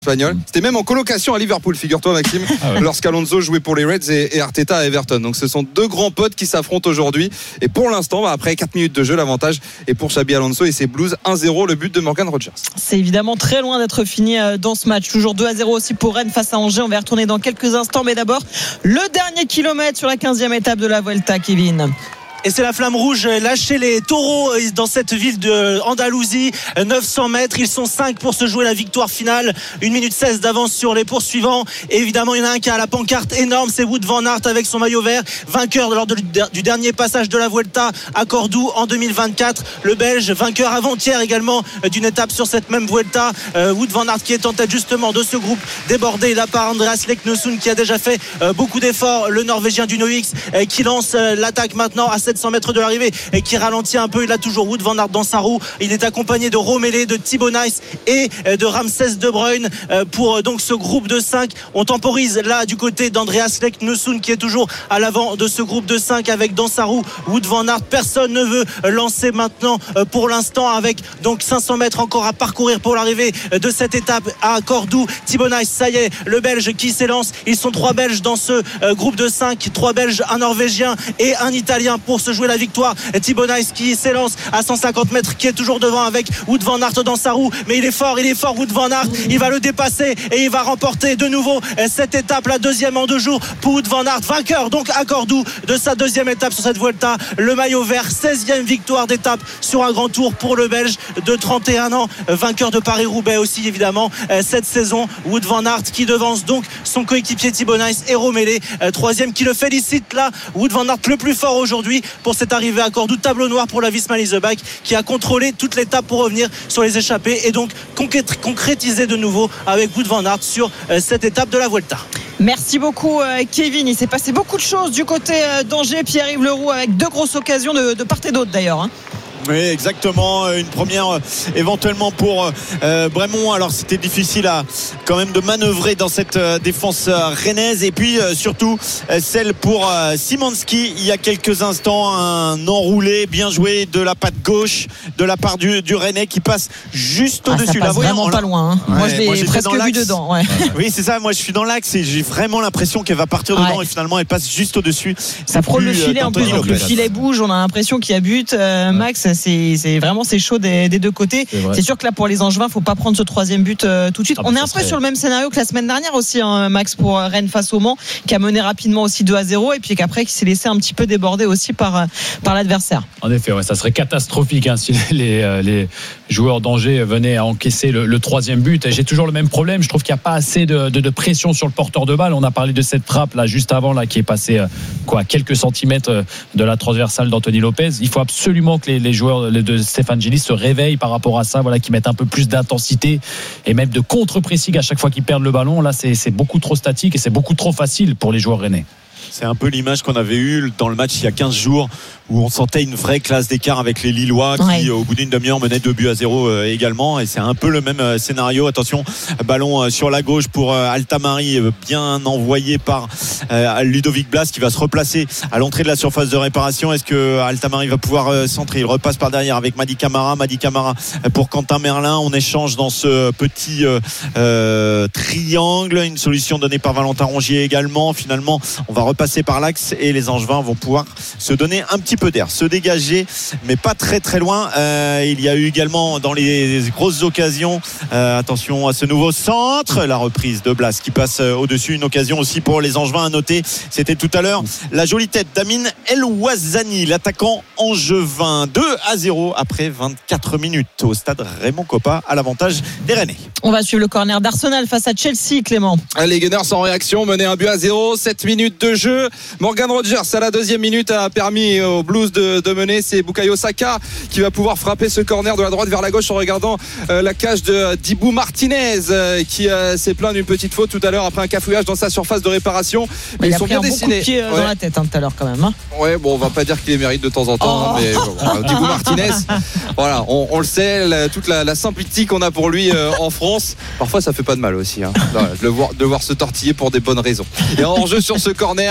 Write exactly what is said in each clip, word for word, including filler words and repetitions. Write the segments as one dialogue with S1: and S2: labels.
S1: espagnol. C'était même en colocation à Liverpool, figure-toi Maxime, ah ouais. lorsqu'Alonso jouait pour les Reds et, et Arteta à Everton. Donc ce sont deux grands potes qui s'affrontent aujourd'hui. Et pour l'instant, bah, après quatre minutes de jeu, l'avantage est pour Xabi Alonso et ses Blues. un zéro, le but de Morgan Rogers.
S2: C'est évidemment très loin d'être fini dans ce match. Toujours deux à zéro aussi pour Rennes face à Angers. On va y retourner dans quelques instants. Mais d'abord, le dernier kilomètre sur la quinzième étape de la Vuelta, Kevin.
S3: Et c'est la flamme rouge lâcher les taureaux dans cette ville de Andalousie. neuf cents mètres, ils sont cinq pour se jouer la victoire finale. une minute seize d'avance sur les poursuivants. Et évidemment, il y en a un qui a la pancarte énorme, c'est Wout van Aert avec son maillot vert, vainqueur lors de, du dernier passage de la Vuelta à Cordoue en deux mille vingt-quatre. Le Belge, vainqueur avant-hier également d'une étape sur cette même Vuelta. Euh, Wout van Aert qui est en tête justement de ce groupe débordé là par Andreas Leknesund qui a déjà fait euh, beaucoup d'efforts. Le Norvégien du Noix euh, qui lance euh, l'attaque maintenant à sept cents mètres de l'arrivée et qui ralentit un peu. Il a toujours Wout van Aert dans sa roue. Il est accompagné de Romele, de Thibaut Nice et de Ramses De Bruyne pour donc ce groupe de cinq. On temporise là du côté d'Andreas Leknesund qui est toujours à l'avant de ce groupe de cinq avec dans sa roue Wout van Aert. Personne ne veut lancer maintenant pour l'instant avec donc cinq cents mètres encore à parcourir pour l'arrivée de cette étape à Cordoue. Thibaut Nice, ça y est, le Belge qui s'élance. Ils sont trois Belges dans ce groupe de cinq, trois Belges, un Norvégien et un Italien pour se jouer la victoire. Thibaut Nice qui s'élance à cent cinquante mètres, qui est toujours devant avec Wout van Aert dans sa roue, mais il est fort, il est fort Wout van Aert, il va le dépasser et il va remporter de nouveau cette étape, la deuxième en deux jours pour Wout van Aert, vainqueur donc à Cordoue de sa deuxième étape sur cette Vuelta, le maillot vert, seizième victoire d'étape sur un grand tour pour le Belge de trente et un ans, vainqueur de Paris-Roubaix aussi évidemment cette saison. Wout van Aert qui devance donc son coéquipier Thibaut Nice et Romele, troisième, qui le félicite là. Wout van Aert le plus fort aujourd'hui pour cette arrivée à Cordoue. Tableau noir pour la Visma Leaseback qui a contrôlé toute l'étape pour revenir sur les échappées et donc concrétiser de nouveau avec Wout van Aert sur cette étape de la Vuelta.
S2: Merci beaucoup Kevin. Il s'est passé beaucoup de choses du côté d'Angers. Pierre-Yves Leroux avec deux grosses occasions de, de part et d'autre d'ailleurs. Hein.
S4: Oui, exactement. Une première euh, éventuellement pour euh, Bremont. Alors c'était difficile à quand même de manœuvrer dans cette euh, défense euh, rennaise. Et puis euh, surtout euh, celle pour euh, Szymanski il y a quelques instants, un enroulé bien joué de la patte gauche de la part du, du Rennais qui passe juste
S2: ah,
S4: au-dessus.
S2: Ça passe
S4: là,
S2: vraiment
S4: on,
S2: pas loin. Hein.
S4: Ouais,
S2: moi je l'ai
S4: moi,
S2: presque vu dedans. Ouais.
S4: Oui, c'est ça. Moi je suis dans l'axe et j'ai vraiment l'impression qu'elle va partir dedans ouais. et finalement elle passe juste au-dessus.
S2: Ça frôle le filet en plus. Donc le filet bouge. On a l'impression qu'il y a but. Euh, Max. C'est, c'est vraiment c'est chaud des, des deux côtés. C'est, c'est sûr que là pour les Angevins, faut pas prendre ce troisième but euh, tout de suite. Ah, on est un peu serait... sur le même scénario que la semaine dernière aussi, hein, Max, pour Rennes face au Mans, qui a mené rapidement aussi deux à zéro et puis qu'après qui s'est laissé un petit peu déborder aussi par par l'adversaire.
S5: En effet, ouais, ça serait catastrophique hein, si les les joueurs d'Angers venaient à encaisser le, le troisième but. Et j'ai toujours le même problème. Je trouve qu'il n'y a pas assez de, de, de pression sur le porteur de balle. On a parlé de cette trappe là juste avant là qui est passée euh, quoi quelques centimètres de la transversale d'Anthony Lopez. Il faut absolument que les, les joueurs de Stéphane Gillis se réveillent par rapport à ça, voilà, qui mettent un peu plus d'intensité et même de contre-pressing à chaque fois qu'ils perdent le ballon. Là, c'est, c'est beaucoup trop statique et c'est beaucoup trop facile pour les joueurs rennais.
S4: C'est un peu l'image qu'on avait eue dans le match il y a quinze jours où on sentait une vraie classe d'écart avec les Lillois qui ouais. au bout d'une demi-heure menaient deux buts à zéro euh, également et c'est un peu le même euh, scénario. Attention, ballon euh, sur la gauche pour euh, Altamari, euh, bien envoyé par euh, Ludovic Blas qui va se replacer à l'entrée de la surface de réparation. Est-ce que Altamari va pouvoir euh, centrer? Il repasse par derrière avec Madi Camara, Madi Camara pour Quentin Merlin. On échange dans ce petit euh, euh, triangle, une solution donnée par Valentin Rongier également. Finalement, on va repasser par l'axe et les Angevins vont pouvoir se donner un petit peu d'air, se dégager mais pas très très loin. Euh, il y a eu également dans les grosses occasions euh, attention à ce nouveau centre, la reprise de Blas qui passe au-dessus, une occasion aussi pour les Angevins à noter, c'était tout à l'heure la jolie tête d'Amin El Ouazzani, l'attaquant angevin. Deux à zéro après vingt-quatre minutes au stade Raymond Kopa à l'avantage des Rennais.
S2: On va suivre le corner d'Arsenal face à Chelsea, Clément.
S1: Les Gunners en réaction, mené un but à zéro, sept minutes de jeu. Morgan Rogers à la deuxième minute a permis au Blues de, de mener. C'est Bukayo Saka qui va pouvoir frapper ce corner de la droite vers la gauche en regardant euh, la cage de Dibou Martinez euh, qui euh, s'est plaint d'une petite faute tout à l'heure après un cafouillage dans sa surface de réparation.
S2: Mais, mais ils sont bien dessinés. Il a pris un bon coup de pied euh, ouais. dans la tête hein, tout à l'heure quand même. Hein.
S1: Ouais, bon, on va pas dire qu'il les mérite de temps en temps, oh. hein, mais bon, voilà, Dibou Martinez, voilà, on, on le sait, la, toute la, la simplicité qu'on a pour lui euh, en France. Parfois, ça fait pas de mal aussi, hein, de le voir, de le voir se tortiller pour des bonnes raisons. Et en jeu sur ce corner,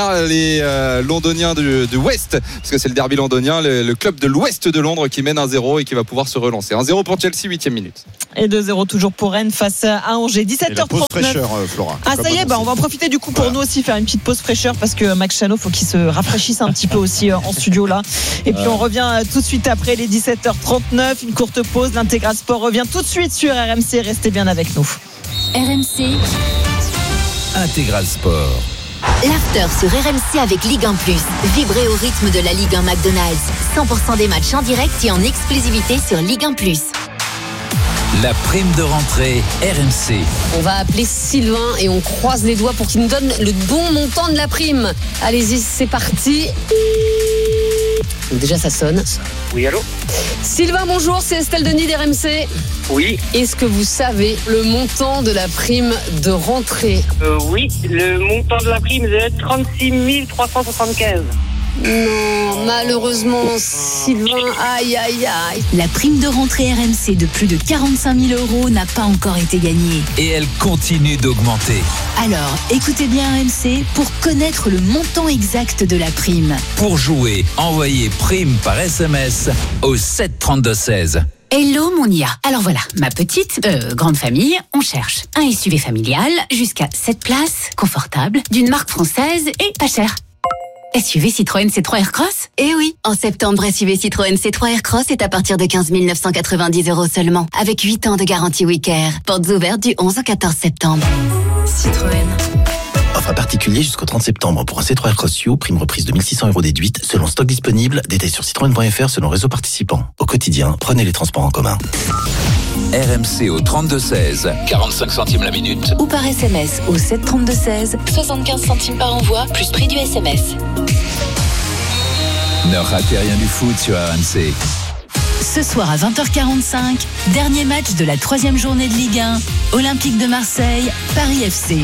S1: pas les euh, Londoniens de, de West, parce que c'est le derby londonien, le, le club de l'Ouest de Londres qui mène un zéro et qui va pouvoir se relancer. un zéro pour Chelsea, huitième minute.
S2: Et deux zéro toujours pour Rennes face à Angers. dix-sept heures trente-neuf.
S4: Et la pause fraîcheur, euh, Flora.
S2: Ah ça y est, bah, on va en profiter du coup pour voilà. nous aussi faire une petite pause fraîcheur parce que Max Chano, faut qu'il se rafraîchisse un petit peu aussi en studio là. Et puis on revient tout de suite après les dix-sept heures trente-neuf, une courte pause. L'Intégral Sport revient tout de suite sur R M C. Restez bien avec nous.
S6: R M C
S7: Intégral Sport.
S6: L'after sur R M C avec Ligue un plus. Vibrez au rythme de la Ligue un McDonald's. cent pour cent des matchs en direct et en exclusivité sur Ligue un plus.
S7: La prime de rentrée R M C.
S8: On va appeler Sylvain et on croise les doigts pour qu'il nous donne le bon montant de la prime. Allez-y, c'est parti. Déjà ça sonne.
S9: Oui, allô.
S8: Sylvain, bonjour, c'est Estelle Denis d'R M C.
S9: Oui.
S8: Est-ce que vous savez le montant de la prime de rentrée?
S9: euh, Oui, le montant de la prime est de trente-six mille trois cent soixante-quinze.
S8: Non, malheureusement, Sylvain, aïe, aïe, aïe.
S6: La prime de rentrée R M C de plus de quarante-cinq mille euros n'a pas encore été gagnée.
S7: Et elle continue d'augmenter.
S6: Alors, écoutez bien R M C pour connaître le montant exact de la prime.
S7: Pour jouer, envoyez prime par S M S au sept trente-deux seize.
S6: Hello Monia. Alors voilà, ma petite, euh, grande famille, on cherche un S U V familial jusqu'à sept places, confortable, d'une marque française et pas cher. S U V Citroën C trois Aircross ? Eh oui, en septembre, S U V Citroën C trois Aircross est à partir de quinze mille neuf cent quatre-vingt-dix euros seulement, avec huit ans de garantie Weeker. Portes ouvertes du onze au quatorze septembre. Citroën.
S10: Offre à particulier jusqu'au trente septembre pour un C trois Aircross U, prime reprise de mille six cents euros déduite, selon stock disponible, détail sur citroën point f r selon réseau participant. Au quotidien, prenez les transports en commun.
S7: R M C au trente-deux seize, quarante-cinq centimes la minute.
S6: Ou par S M S au sept trente-deux seize, soixante-quinze centimes par envoi, plus prix du S M S.
S7: Ne ratez rien du foot sur R M C.
S6: Ce soir à vingt heures quarante-cinq, dernier match de la troisième journée de Ligue un, Olympique de Marseille, Paris F C.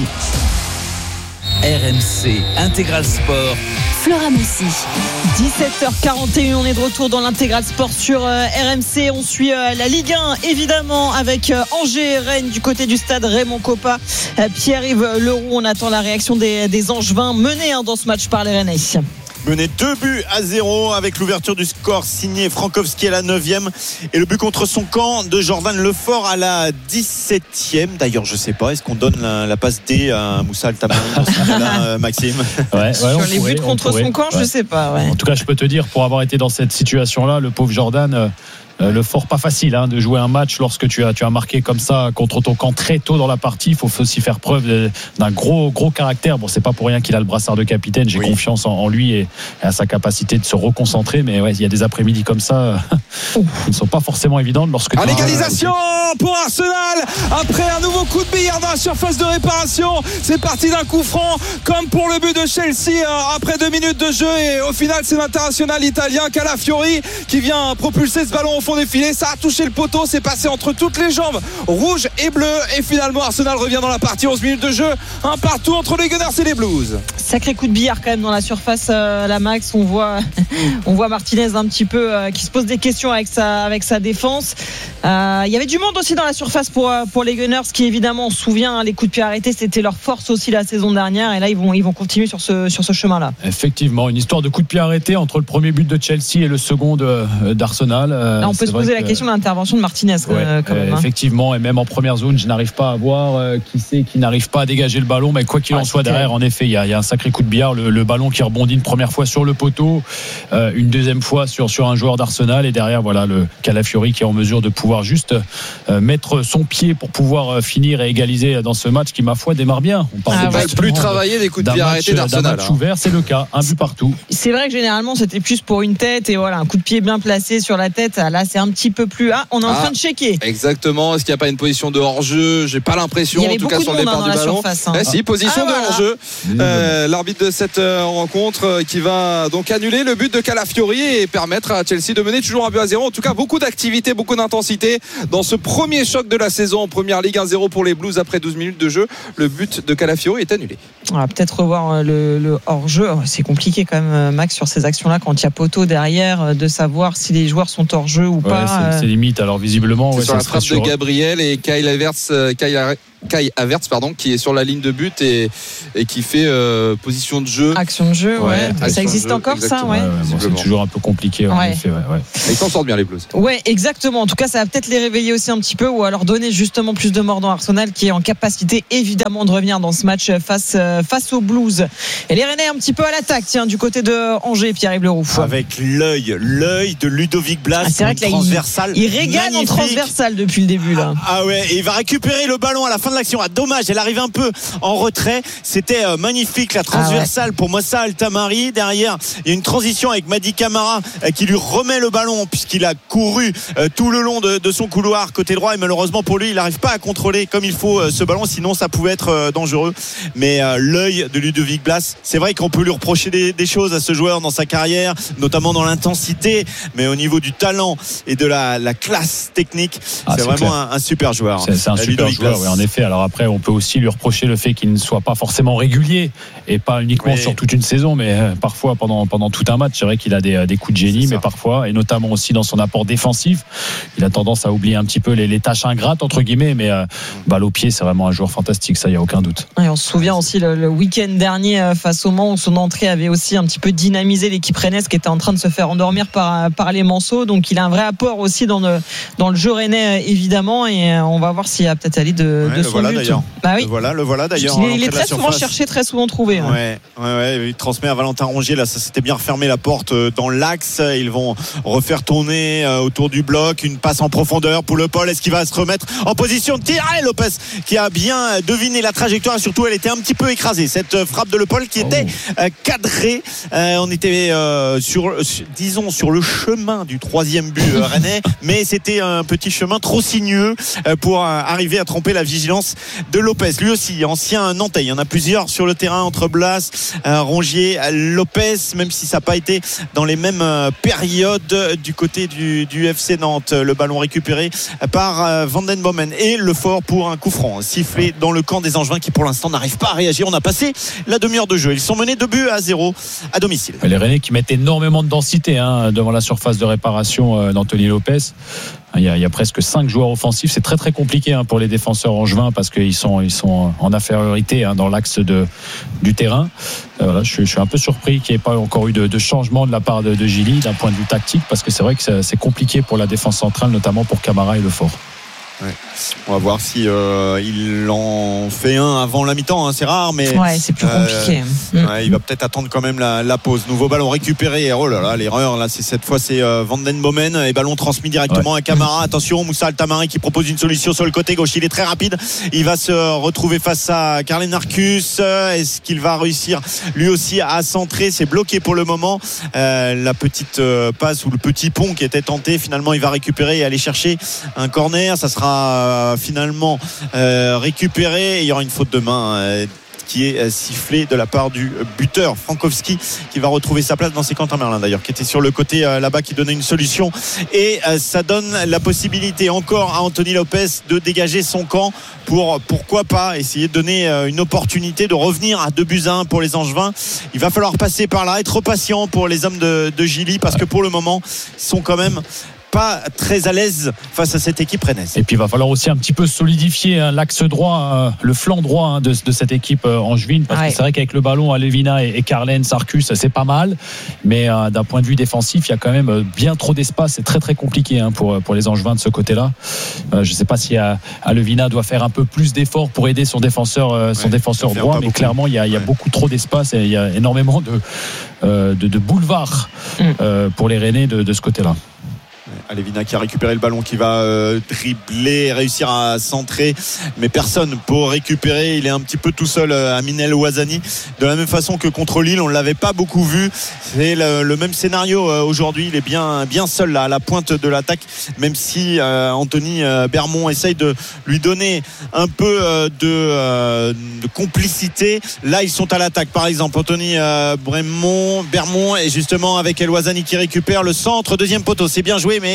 S7: R M C Intégral Sport.
S6: Flora Moussi.
S2: dix-sept heures quarante et un, on est de retour dans l'Intégral Sport sur euh, R M C. On suit euh, la Ligue un évidemment avec euh, Angers et Rennes du côté du stade Raymond Kopa. Euh, Pierre-Yves Leroux, on attend la réaction des, des Angevins menés hein, dans ce match par les Rennais.
S4: Mené deux buts à zéro avec l'ouverture du score signé Frankowski à la neuvième et le but contre son camp de Jordan Lefort à la dix-septième. D'ailleurs, je sais pas, est-ce qu'on donne la, la passe D à Moussa Al-Tamari dans ce cas-là, Maxime?
S5: Ouais, ouais,
S2: Sur les
S5: pourrait,
S2: buts contre
S5: pourrait.
S2: son camp,
S5: ouais.
S2: je sais pas. Ouais.
S5: En tout cas, je peux te dire, pour avoir été dans cette situation-là, le pauvre Jordan. Euh, Euh, le fort pas facile hein, de jouer un match lorsque tu as tu as marqué comme ça contre ton camp très tôt dans la partie. Il faut aussi faire preuve de, d'un gros gros caractère. Bon, c'est pas pour rien qu'il a le brassard de capitaine. J'ai oui. confiance en, en lui et à sa capacité de se reconcentrer. Mais ouais, il y a des après-midi comme ça qui ne sont pas forcément évidentes lorsque.
S1: À l'égalisation pour Arsenal après un nouveau coup de billard dans la surface de réparation. C'est parti d'un coup franc comme pour le but de Chelsea après deux minutes de jeu et au final c'est l'international italien Calafiori qui vient propulser ce ballon au fond des filets. Ça a touché le poteau, c'est passé entre toutes les jambes rouges et bleues et finalement Arsenal revient dans la partie. Onze minutes de jeu, un partout entre les Gunners et les Blues.
S2: Sacré coup de billard quand même dans la surface euh, la Max. On voit, on voit Martinez un petit peu euh, qui se pose des questions avec sa, avec sa défense. Euh, il y avait du monde aussi dans la surface pour, pour les Gunners qui évidemment on se souvient hein, les coups de pied arrêtés c'était leur force aussi la saison dernière et là ils vont, ils vont continuer sur ce, sur ce chemin là.
S5: Effectivement, une histoire de coups de pied arrêtés entre le premier but de Chelsea et le second de, d'Arsenal. Euh,
S2: là on peut se poser la que... question de l'intervention de Martinez ouais, euh, quand même,
S5: euh,
S2: hein.
S5: Effectivement, et même en première zone je n'arrive pas à voir euh, qui c'est qui n'arrive pas à dégager le ballon, mais quoi qu'il ah, en soit derrière en effet il y, y a un sacré coup de billard, le, le ballon qui rebondit une première fois sur le poteau, euh, une deuxième fois sur, sur un joueur d'Arsenal et derrière voilà le Calafiori qui est en mesure de pouvoir juste euh, mettre son pied pour pouvoir euh, finir et égaliser dans ce match qui ma foi démarre bien.
S1: On parle ah, de ouais. plus travailler des coups de pied arrêtés d'Arsenal.
S5: D'un match hein. ouvert, c'est le cas, un but partout.
S2: C'est vrai que généralement c'était plus pour une tête et voilà un coup de pied bien placé sur la tête. Là c'est un petit peu plus ah on est en ah, train de checker.
S1: Exactement, est-ce qu'il n'y a pas une position de hors-jeu? J'ai pas l'impression en tout cas sur le départ du ballon.
S2: Surface, hein.
S1: eh, si, position ah, de voilà. hors-jeu. Euh, l'arbitre de cette euh, rencontre euh, qui va donc annuler le but de Calafiori et permettre à Chelsea de mener toujours un but à zéro. En tout cas, beaucoup d'activité, beaucoup d'intensité dans ce premier choc de la saison en Première Ligue. Un zéro pour les Blues après douze minutes de jeu. Le but de Calafiori est annulé.
S2: On va peut-être revoir le, le hors-jeu. C'est compliqué quand même, Max, sur ces actions-là quand il y a poteau derrière, de savoir si les joueurs sont hors-jeu ou
S5: ouais,
S2: pas.
S5: C'est, c'est limite. Alors visiblement,
S1: c'est
S5: ouais,
S1: sur la frappe de Gabriel et Kyle Havertz, euh, Kyle Kai Havertz pardon, qui est sur la ligne de but et, et qui fait euh, position de jeu.
S2: Action de jeu, ouais. ouais. Ça existe jeu, encore exactement. ça, ouais.
S5: ouais, ouais bon, c'est toujours un peu compliqué. En ouais. effet, ouais, ouais.
S1: Et ils s'en sortent bien les Blues.
S2: Ouais, exactement. En tout cas, ça va peut-être les réveiller aussi un petit peu ou alors donner justement plus de mordant à Arsenal qui est en capacité évidemment de revenir dans ce match face, face aux Blues. Et les Rennais un petit peu à l'attaque, tiens, du côté de Angers, Pierre-Yves Leroux.
S4: Avec l'œil, l'œil de Ludovic Blas.
S2: Ah, c'est vrai que là,
S4: transversal
S2: il, il régale magnifique. En transversal depuis le début là.
S4: Ah, ah ouais, et il va récupérer le ballon à la fin de l'action. Ah, dommage, elle arrive un peu en retrait. C'était euh, magnifique la transversale ah ouais. pour Moussa Altamari. Derrière, il y a une transition avec Madi Camara euh, qui lui remet le ballon puisqu'il a couru euh, tout le long de, de son couloir côté droit et malheureusement pour lui, il n'arrive pas à contrôler comme il faut euh, ce ballon. Sinon, ça pouvait être euh, dangereux. Mais euh, l'œil de Ludovic Blas, c'est vrai qu'on peut lui reprocher des, des choses à ce joueur dans sa carrière, notamment dans l'intensité, mais au niveau du talent et de la, la classe technique, ah, c'est, c'est vraiment un, un super joueur.
S5: C'est, c'est un super Ludovic joueur, oui, en effet. Alors après, on peut aussi lui reprocher le fait qu'il ne soit pas forcément régulier et pas uniquement oui. sur toute une saison, mais euh, parfois pendant, pendant tout un match. C'est vrai qu'il a des, des coups de génie, mais parfois, et notamment aussi dans son apport défensif, il a tendance à oublier un petit peu les, les tâches ingrates, entre guillemets, mais euh, balle au pied, c'est vraiment un joueur fantastique, ça, il n'y a aucun doute.
S2: Et on se souvient aussi le, le week-end dernier face au Mans où son entrée avait aussi un petit peu dynamisé l'équipe rennaise qui était en train de se faire endormir par, par les Manceaux, donc il a un vrai apport aussi dans le, dans le jeu rennais évidemment, et on va voir s'il y a peut-être Ali de,
S4: ouais,
S2: de
S4: son
S2: voilà,
S4: but. D'ailleurs.
S2: Bah oui.
S4: Le voilà, le voilà d'ailleurs.
S2: Il, il est très souvent cherché, très souvent trouvé. Hein.
S4: Ouais, ouais, ouais, il transmet à Valentin Rongier. Là, ça s'était bien refermé la porte dans l'axe. Ils vont refaire tourner autour du bloc. Une passe en profondeur pour Le Paul. Est-ce qu'il va se remettre en position de tir? Et Lopez qui a bien deviné la trajectoire. Surtout, elle était un petit peu écrasée. Cette frappe de Le Paul qui était oh. cadrée. Euh, on était euh, sur, disons, sur le chemin du troisième but euh, rennais, mais c'était un petit chemin trop sinueux euh, pour euh, arriver à tromper la vigilance de Lopez. Lui aussi, ancien Nantais. Il y en a plusieurs sur le terrain entre Blas, euh, Rongier, Lopez, même si ça n'a pas été dans les mêmes euh, périodes du côté du, du F C Nantes. Le ballon récupéré par euh, Van den Bomen et le fort pour un coup franc sifflé dans le camp des Angevins qui pour l'instant n'arrive pas à réagir. On a passé la demi-heure de jeu. Ils sont menés deux buts à zéro à domicile.
S5: Les Rennais qui mettent énormément de densité hein, devant la surface de réparation euh, d'Anthony Lopez. Il y, a, il y a presque cinq joueurs offensifs. C'est très très compliqué hein, pour les défenseurs angevins parce qu'ils sont, ils sont en infériorité hein, dans l'axe de, du terrain. Euh, voilà, je, je suis un peu surpris qu'il n'y ait pas encore eu de, de changement de la part de, de Gilly d'un point de vue tactique parce que c'est vrai que c'est, c'est compliqué pour la défense centrale, notamment pour Camara et Lefort.
S4: Ouais. On va voir si euh, il en fait un avant la mi-temps, hein. C'est rare, mais
S2: ouais, c'est plus compliqué.
S4: Euh, ouais, il va peut-être attendre quand même la, la pause. Nouveau ballon récupéré. Oh là là, l'erreur là, c'est cette fois c'est euh, Van den Bomen et ballon transmis directement ouais. à Camara. Attention, Moussa Altamari qui propose une solution sur le côté gauche. Il est très rapide. Il va se retrouver face à Carlen Arcus. Est-ce qu'il va réussir lui aussi à centrer? C'est bloqué pour le moment. Euh, la petite euh, passe ou le petit pont qui était tenté, finalement, il va récupérer et aller chercher un corner. Ça sera Euh, finalement euh, récupéré. Il y aura une faute de main euh, qui est sifflé de la part du buteur Frankowski qui va retrouver sa place dans ses Quentin Merlin d'ailleurs qui était sur le côté euh, là-bas qui donnait une solution et euh, ça donne la possibilité encore à Anthony Lopez de dégager son camp pour pourquoi pas essayer de donner euh, une opportunité de revenir à deux buts à un pour les Angevins. Il va falloir passer par là, être patient pour les hommes de, de Gilly parce que pour le moment ils sont quand même pas très à l'aise face à cette équipe rennaise.
S5: Et puis il va falloir aussi un petit peu solidifier hein, l'axe droit, euh, le flanc droit hein, de, de cette équipe euh, angevine parce ouais. que c'est vrai qu'avec le ballon à Levina et, et Carlen, Sarkus c'est pas mal mais euh, d'un point de vue défensif il y a quand même euh, bien trop d'espace. C'est très très compliqué hein, pour, pour les Angevins de ce côté-là. Euh, je sais pas si euh, Levina doit faire un peu plus d'efforts pour aider son défenseur euh, son ouais, défenseur droit mais beaucoup. Clairement il y a, il y a ouais. beaucoup trop d'espace et il y a énormément de, euh, de, de boulevards mm. euh, pour les Rennais de, de ce côté-là.
S4: Alevina qui a récupéré le ballon, qui va euh, dribbler, réussir à centrer, mais personne pour récupérer. Il est un petit peu tout seul, euh, Aminel Ouazani. De la même façon que contre Lille, on ne l'avait pas beaucoup vu. C'est le, le même scénario euh, aujourd'hui. Il est bien, bien seul là, à la pointe de l'attaque, même si euh, Anthony euh, Bermond essaye de lui donner un peu euh, de, euh, de complicité. Là, ils sont à l'attaque, par exemple. Anthony euh, Bermond, Bermond et justement avec El Ouazani qui récupère le centre, deuxième poteau. C'est bien joué, mais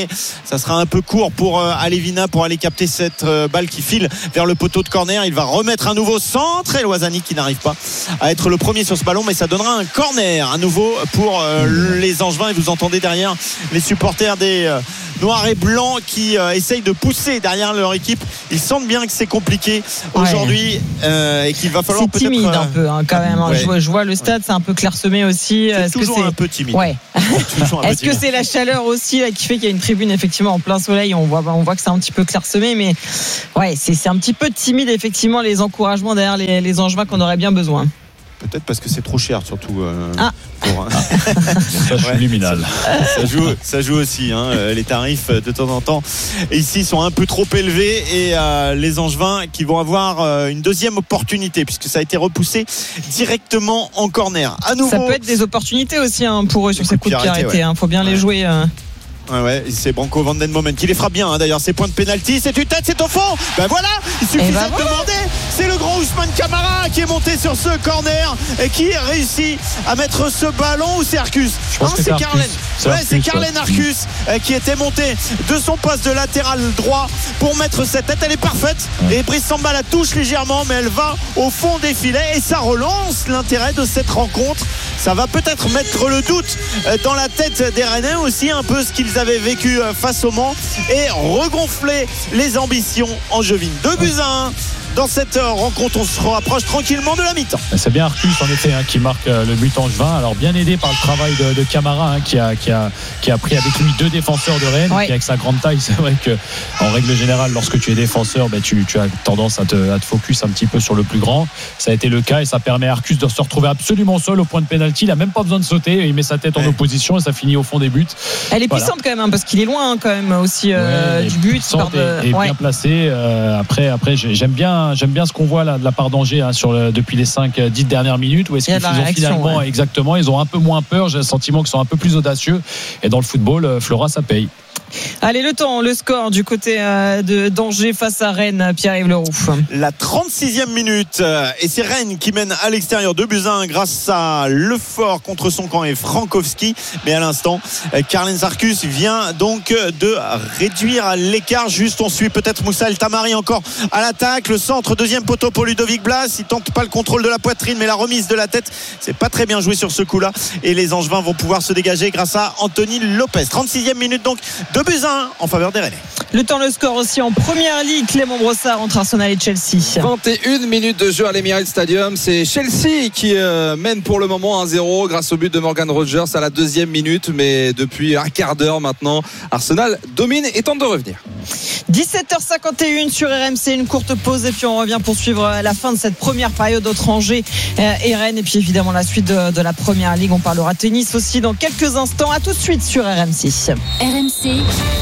S4: mais ça sera un peu court pour euh, Alevina pour aller capter cette euh, balle qui file vers le poteau de corner. Il va remettre un nouveau centre et Loisani qui n'arrive pas à être le premier sur ce ballon, mais ça donnera un corner à nouveau pour euh, les Angevins. Et vous entendez derrière les supporters des euh, Noirs et Blancs qui euh, essayent de pousser derrière leur équipe. Ils sentent bien que c'est compliqué ouais. aujourd'hui euh, et qu'il va falloir
S2: c'est
S4: peut-être
S2: timide un peu hein, quand même.
S4: Ouais.
S2: Je, vois, je vois le stade, c'est un peu clairsemé aussi.
S4: C'est
S2: Est-ce
S4: toujours
S2: que c'est...
S4: un peu timide.
S2: Ouais.
S4: Toujours un
S2: Est-ce
S4: peu timide.
S2: que c'est la chaleur aussi là, qui fait qu'il y a une tribune effectivement en plein soleil? On voit, on voit que c'est un petit peu clairsemé, mais ouais, c'est, c'est un petit peu timide effectivement les encouragements derrière les, les Angevins qu'on aurait bien besoin.
S4: Peut-être parce que c'est trop cher, surtout. Euh,
S2: ah.
S4: pour,
S5: ah. Ça, ouais, subliminal.
S4: Ça, ça, joue, ça joue aussi. Hein, les tarifs, de temps en temps, ici, sont un peu trop élevés. Et euh, les Angevins qui vont avoir euh, une deuxième opportunité, puisque ça a été repoussé directement en corner. À nouveau,
S2: ça peut être des opportunités aussi hein, pour eux sur ces coups de pied arrêtés. Il ouais. hein, faut bien ouais. les jouer. Euh...
S4: Ouais, ouais, c'est Branco Van Den Moment qui les frappe bien hein, d'ailleurs, ses points de pénalty, c'est une tête, c'est au fond. Ben voilà, il suffisait ben voilà. de demander. C'est le grand Ousmane Camara qui est monté sur ce corner et qui réussit à mettre ce ballon. Ou c'est Arcus?
S5: Non,
S4: c'est,
S5: c'est
S4: Carlen.
S5: C'est
S4: ouais,
S5: Arcus,
S4: c'est Carlen Arcus ouais. qui était monté de son poste de latéral droit pour mettre cette tête. Elle est parfaite ouais. et Brice Samba la touche légèrement, mais elle va au fond des filets et ça relance l'intérêt de cette rencontre. Ça va peut-être mettre le doute dans la tête des Rennais aussi, un peu ce qu'ils avaient vécu face au Mans et regonfler les ambitions angevines. Deux buts à un. Dans cette rencontre, on se rapproche tranquillement de la mi-temps.
S5: C'est bien Arcus en effet hein, qui marque le but angevin. Alors bien aidé par le travail de, de Camara hein, qui, a, qui, a, qui a pris avec lui deux défenseurs de Rennes. Ouais. Qui avec sa grande taille, c'est vrai que en règle générale, lorsque tu es défenseur, ben, tu, tu as tendance à te, à te focus un petit peu sur le plus grand. Ça a été le cas et ça permet à Arcus de se retrouver absolument seul au point de pénalty. Il n'a même pas besoin de sauter. Il met sa tête en ouais. opposition et ça finit au fond des buts.
S2: Elle est
S5: voilà.
S2: puissante quand même hein, parce qu'il est loin hein, quand même aussi euh,
S5: ouais,
S2: du but.
S5: Par de... Et, et ouais. bien placé. Euh, après, après, j'aime bien. J'aime bien ce qu'on voit là de la part d'Angers hein, sur le, depuis les cinq dix dernières minutes où est-ce qu'ils ont finalement ouais. exactement ils ont un peu moins peur, j'ai le sentiment qu'ils sont un peu plus audacieux et dans le football Flora ça paye.
S2: Allez, le temps, le score du côté de d'Angers face à Rennes, Pierre-Yves Leroux.
S4: La trente-sixième minute et c'est Rennes qui mène à l'extérieur deux buts à un grâce à Lefort contre son camp et Frankowski, mais à l'instant Carlen Arcus vient donc de réduire l'écart. Juste on suit peut-être Moussa El Tamari encore à l'attaque, le centre, deuxième poteau pour Ludovic Blas, il tente pas le contrôle de la poitrine mais la remise de la tête, c'est pas très bien joué sur ce coup là et les Angevins vont pouvoir se dégager grâce à Anthony Lopez. trente-sixième minute donc, deux buts à un en faveur des Rennais.
S2: Le temps, le score aussi en première ligue, Clément Brossard entre Arsenal et Chelsea.
S1: vingt et une minutes de jeu à l'Emirates Stadium, c'est Chelsea qui euh, mène pour le moment un zéro grâce au but de Morgan Rogers à la deuxième minute, mais depuis un quart d'heure maintenant Arsenal domine et tente de revenir.
S2: dix-sept heures cinquante et une sur R M C, une courte pause et puis on revient pour suivre la fin de cette première période entre Angers et Rennes et puis évidemment la suite de, de la première ligue. On parlera tennis aussi dans quelques instants. À tout de suite sur R M C.
S6: R M C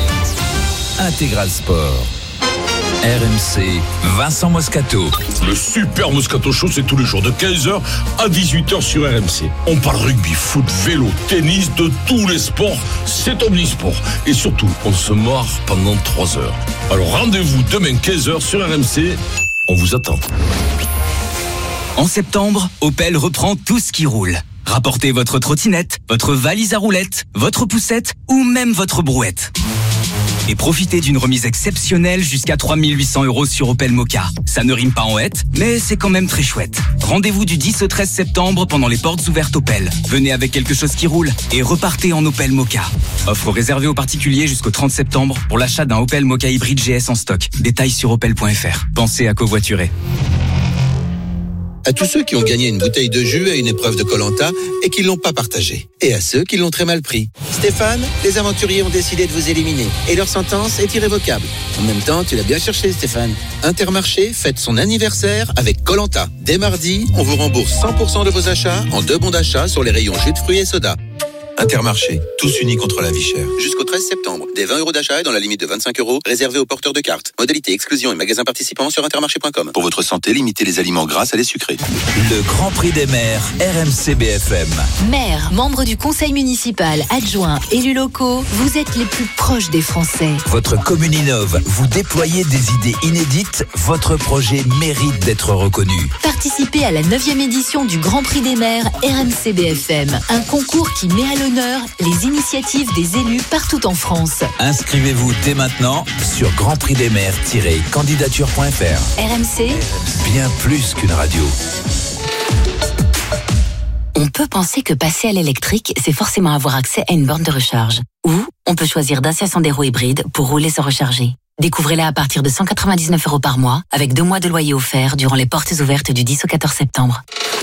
S7: Intégral Sport. R M C, Vincent Moscato.
S11: Le super Moscato Show, c'est tous les jours de quinze heures à dix-huit heures sur R M C. On parle rugby, foot, vélo, tennis, de tous les sports. C'est omnisport. Et surtout, on se marre pendant trois heures. Alors rendez-vous demain quinze heures sur R M C. On vous attend.
S12: En septembre, Opel reprend tout ce qui roule. Rapportez votre trottinette, votre valise à roulettes, votre poussette ou même votre brouette. Et profitez d'une remise exceptionnelle jusqu'à trois mille huit cents euros sur Opel Mokka. Ça ne rime pas en hête, mais c'est quand même très chouette. Rendez-vous du dix au treize septembre pendant les portes ouvertes Opel. Venez avec quelque chose qui roule et repartez en Opel Mokka. Offre réservée aux particuliers jusqu'au trente septembre pour l'achat d'un Opel Mokka hybride G S en stock. Détails sur opel point f r. Pensez à covoiturer.
S13: À tous ceux qui ont gagné une bouteille de jus à une épreuve de Koh-Lanta et qui ne l'ont pas partagée. Et à ceux qui l'ont très mal pris. Stéphane, les aventuriers ont décidé de vous éliminer. Et leur sentence est irrévocable. En même temps, tu l'as bien cherché, Stéphane. Intermarché fête son anniversaire avec Koh-Lanta. Dès mardi, on vous rembourse cent pour cent de vos achats en deux bons d'achat sur les rayons jus de fruits et soda. Intermarché, tous unis contre la vie chère. Jusqu'au treize septembre, des vingt euros d'achat et dans la limite de vingt-cinq euros, réservés aux porteurs de cartes. Modalité exclusion et magasins participants sur intermarché point com. Pour votre santé, limitez les aliments gras à les sucrés.
S7: Le Grand Prix des maires, R M C B F M.
S6: Maires, membres du conseil municipal, adjoints, élus locaux, vous êtes les plus proches des Français.
S7: Votre commune innove, vous déployez des idées inédites vite, votre projet mérite d'être reconnu.
S14: Participez à la neuvième édition du Grand Prix des maires R M C B F M, un concours qui met à l'honneur les initiatives des élus partout en France.
S7: Inscrivez-vous dès maintenant sur grand prix des maires tiret candidature point f r.
S14: R M C,
S7: bien plus qu'une radio.
S14: On peut penser que passer à l'électrique, c'est forcément avoir accès à une borne de recharge. Ou on peut choisir Dacia Sandero hybride pour rouler sans recharger. Découvrez-la à partir de cent quatre-vingt-dix-neuf euros par mois, avec deux mois de loyer offert durant les portes ouvertes du dix au quatorze septembre.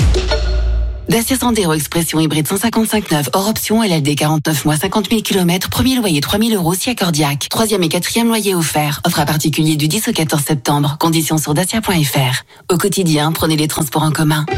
S14: Dacia Sandero Expression hybride cent cinquante-cinq neuf, hors option, L L D quarante-neuf mois, cinquante mille kilomètres, premier loyer trois mille euros si accordiaque. Troisième et quatrième loyer offert. Offre à particulier du dix au quatorze septembre. Conditions sur dacia point f r. Au quotidien, prenez les transports en commun.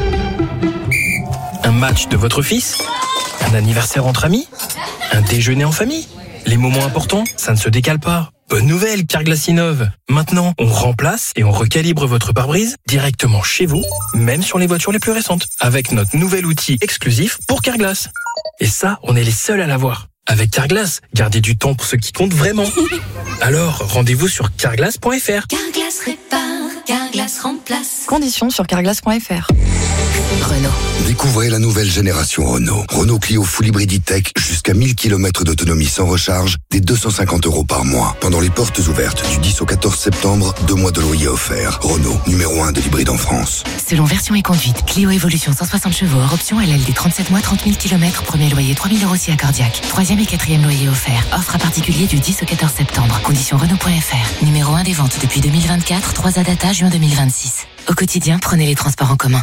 S15: Un match de votre fils? Un anniversaire entre amis? Un déjeuner en famille? Les moments importants, ça ne se décale pas. Bonne nouvelle, Carglass innove. Maintenant, on remplace et on recalibre votre pare-brise directement chez vous, même sur les voitures les plus récentes, avec notre nouvel outil exclusif pour Carglass. Et ça, on est les seuls à l'avoir. Avec Carglass, gardez du temps pour ce qui compte vraiment. Alors, rendez-vous sur carglass point f r.
S14: Carglass répare, Carglass remplace.
S16: Conditions sur carglass point f r.
S14: Renault.
S17: Découvrez la nouvelle génération Renault. Renault Clio Full Hybrid Tech, jusqu'à mille kilomètres d'autonomie sans recharge, dès deux cent cinquante euros par mois. Pendant les portes ouvertes du dix au quatorze septembre, deux mois de loyer offert. Renault, numéro un de l'hybride en France.
S14: Selon version et conduite, Clio Evolution cent soixante chevaux, hors option L L D trente-sept mois, trente mille kilomètres, premier loyer trois mille euros si accordiaque. Troisième et quatrième loyer offert. Offre à particulier du dix au quatorze septembre. Conditions Renault point f r. Numéro un des ventes depuis deux mille vingt-quatre, trois A data, juin deux mille vingt-six. Au quotidien, prenez les transports en commun.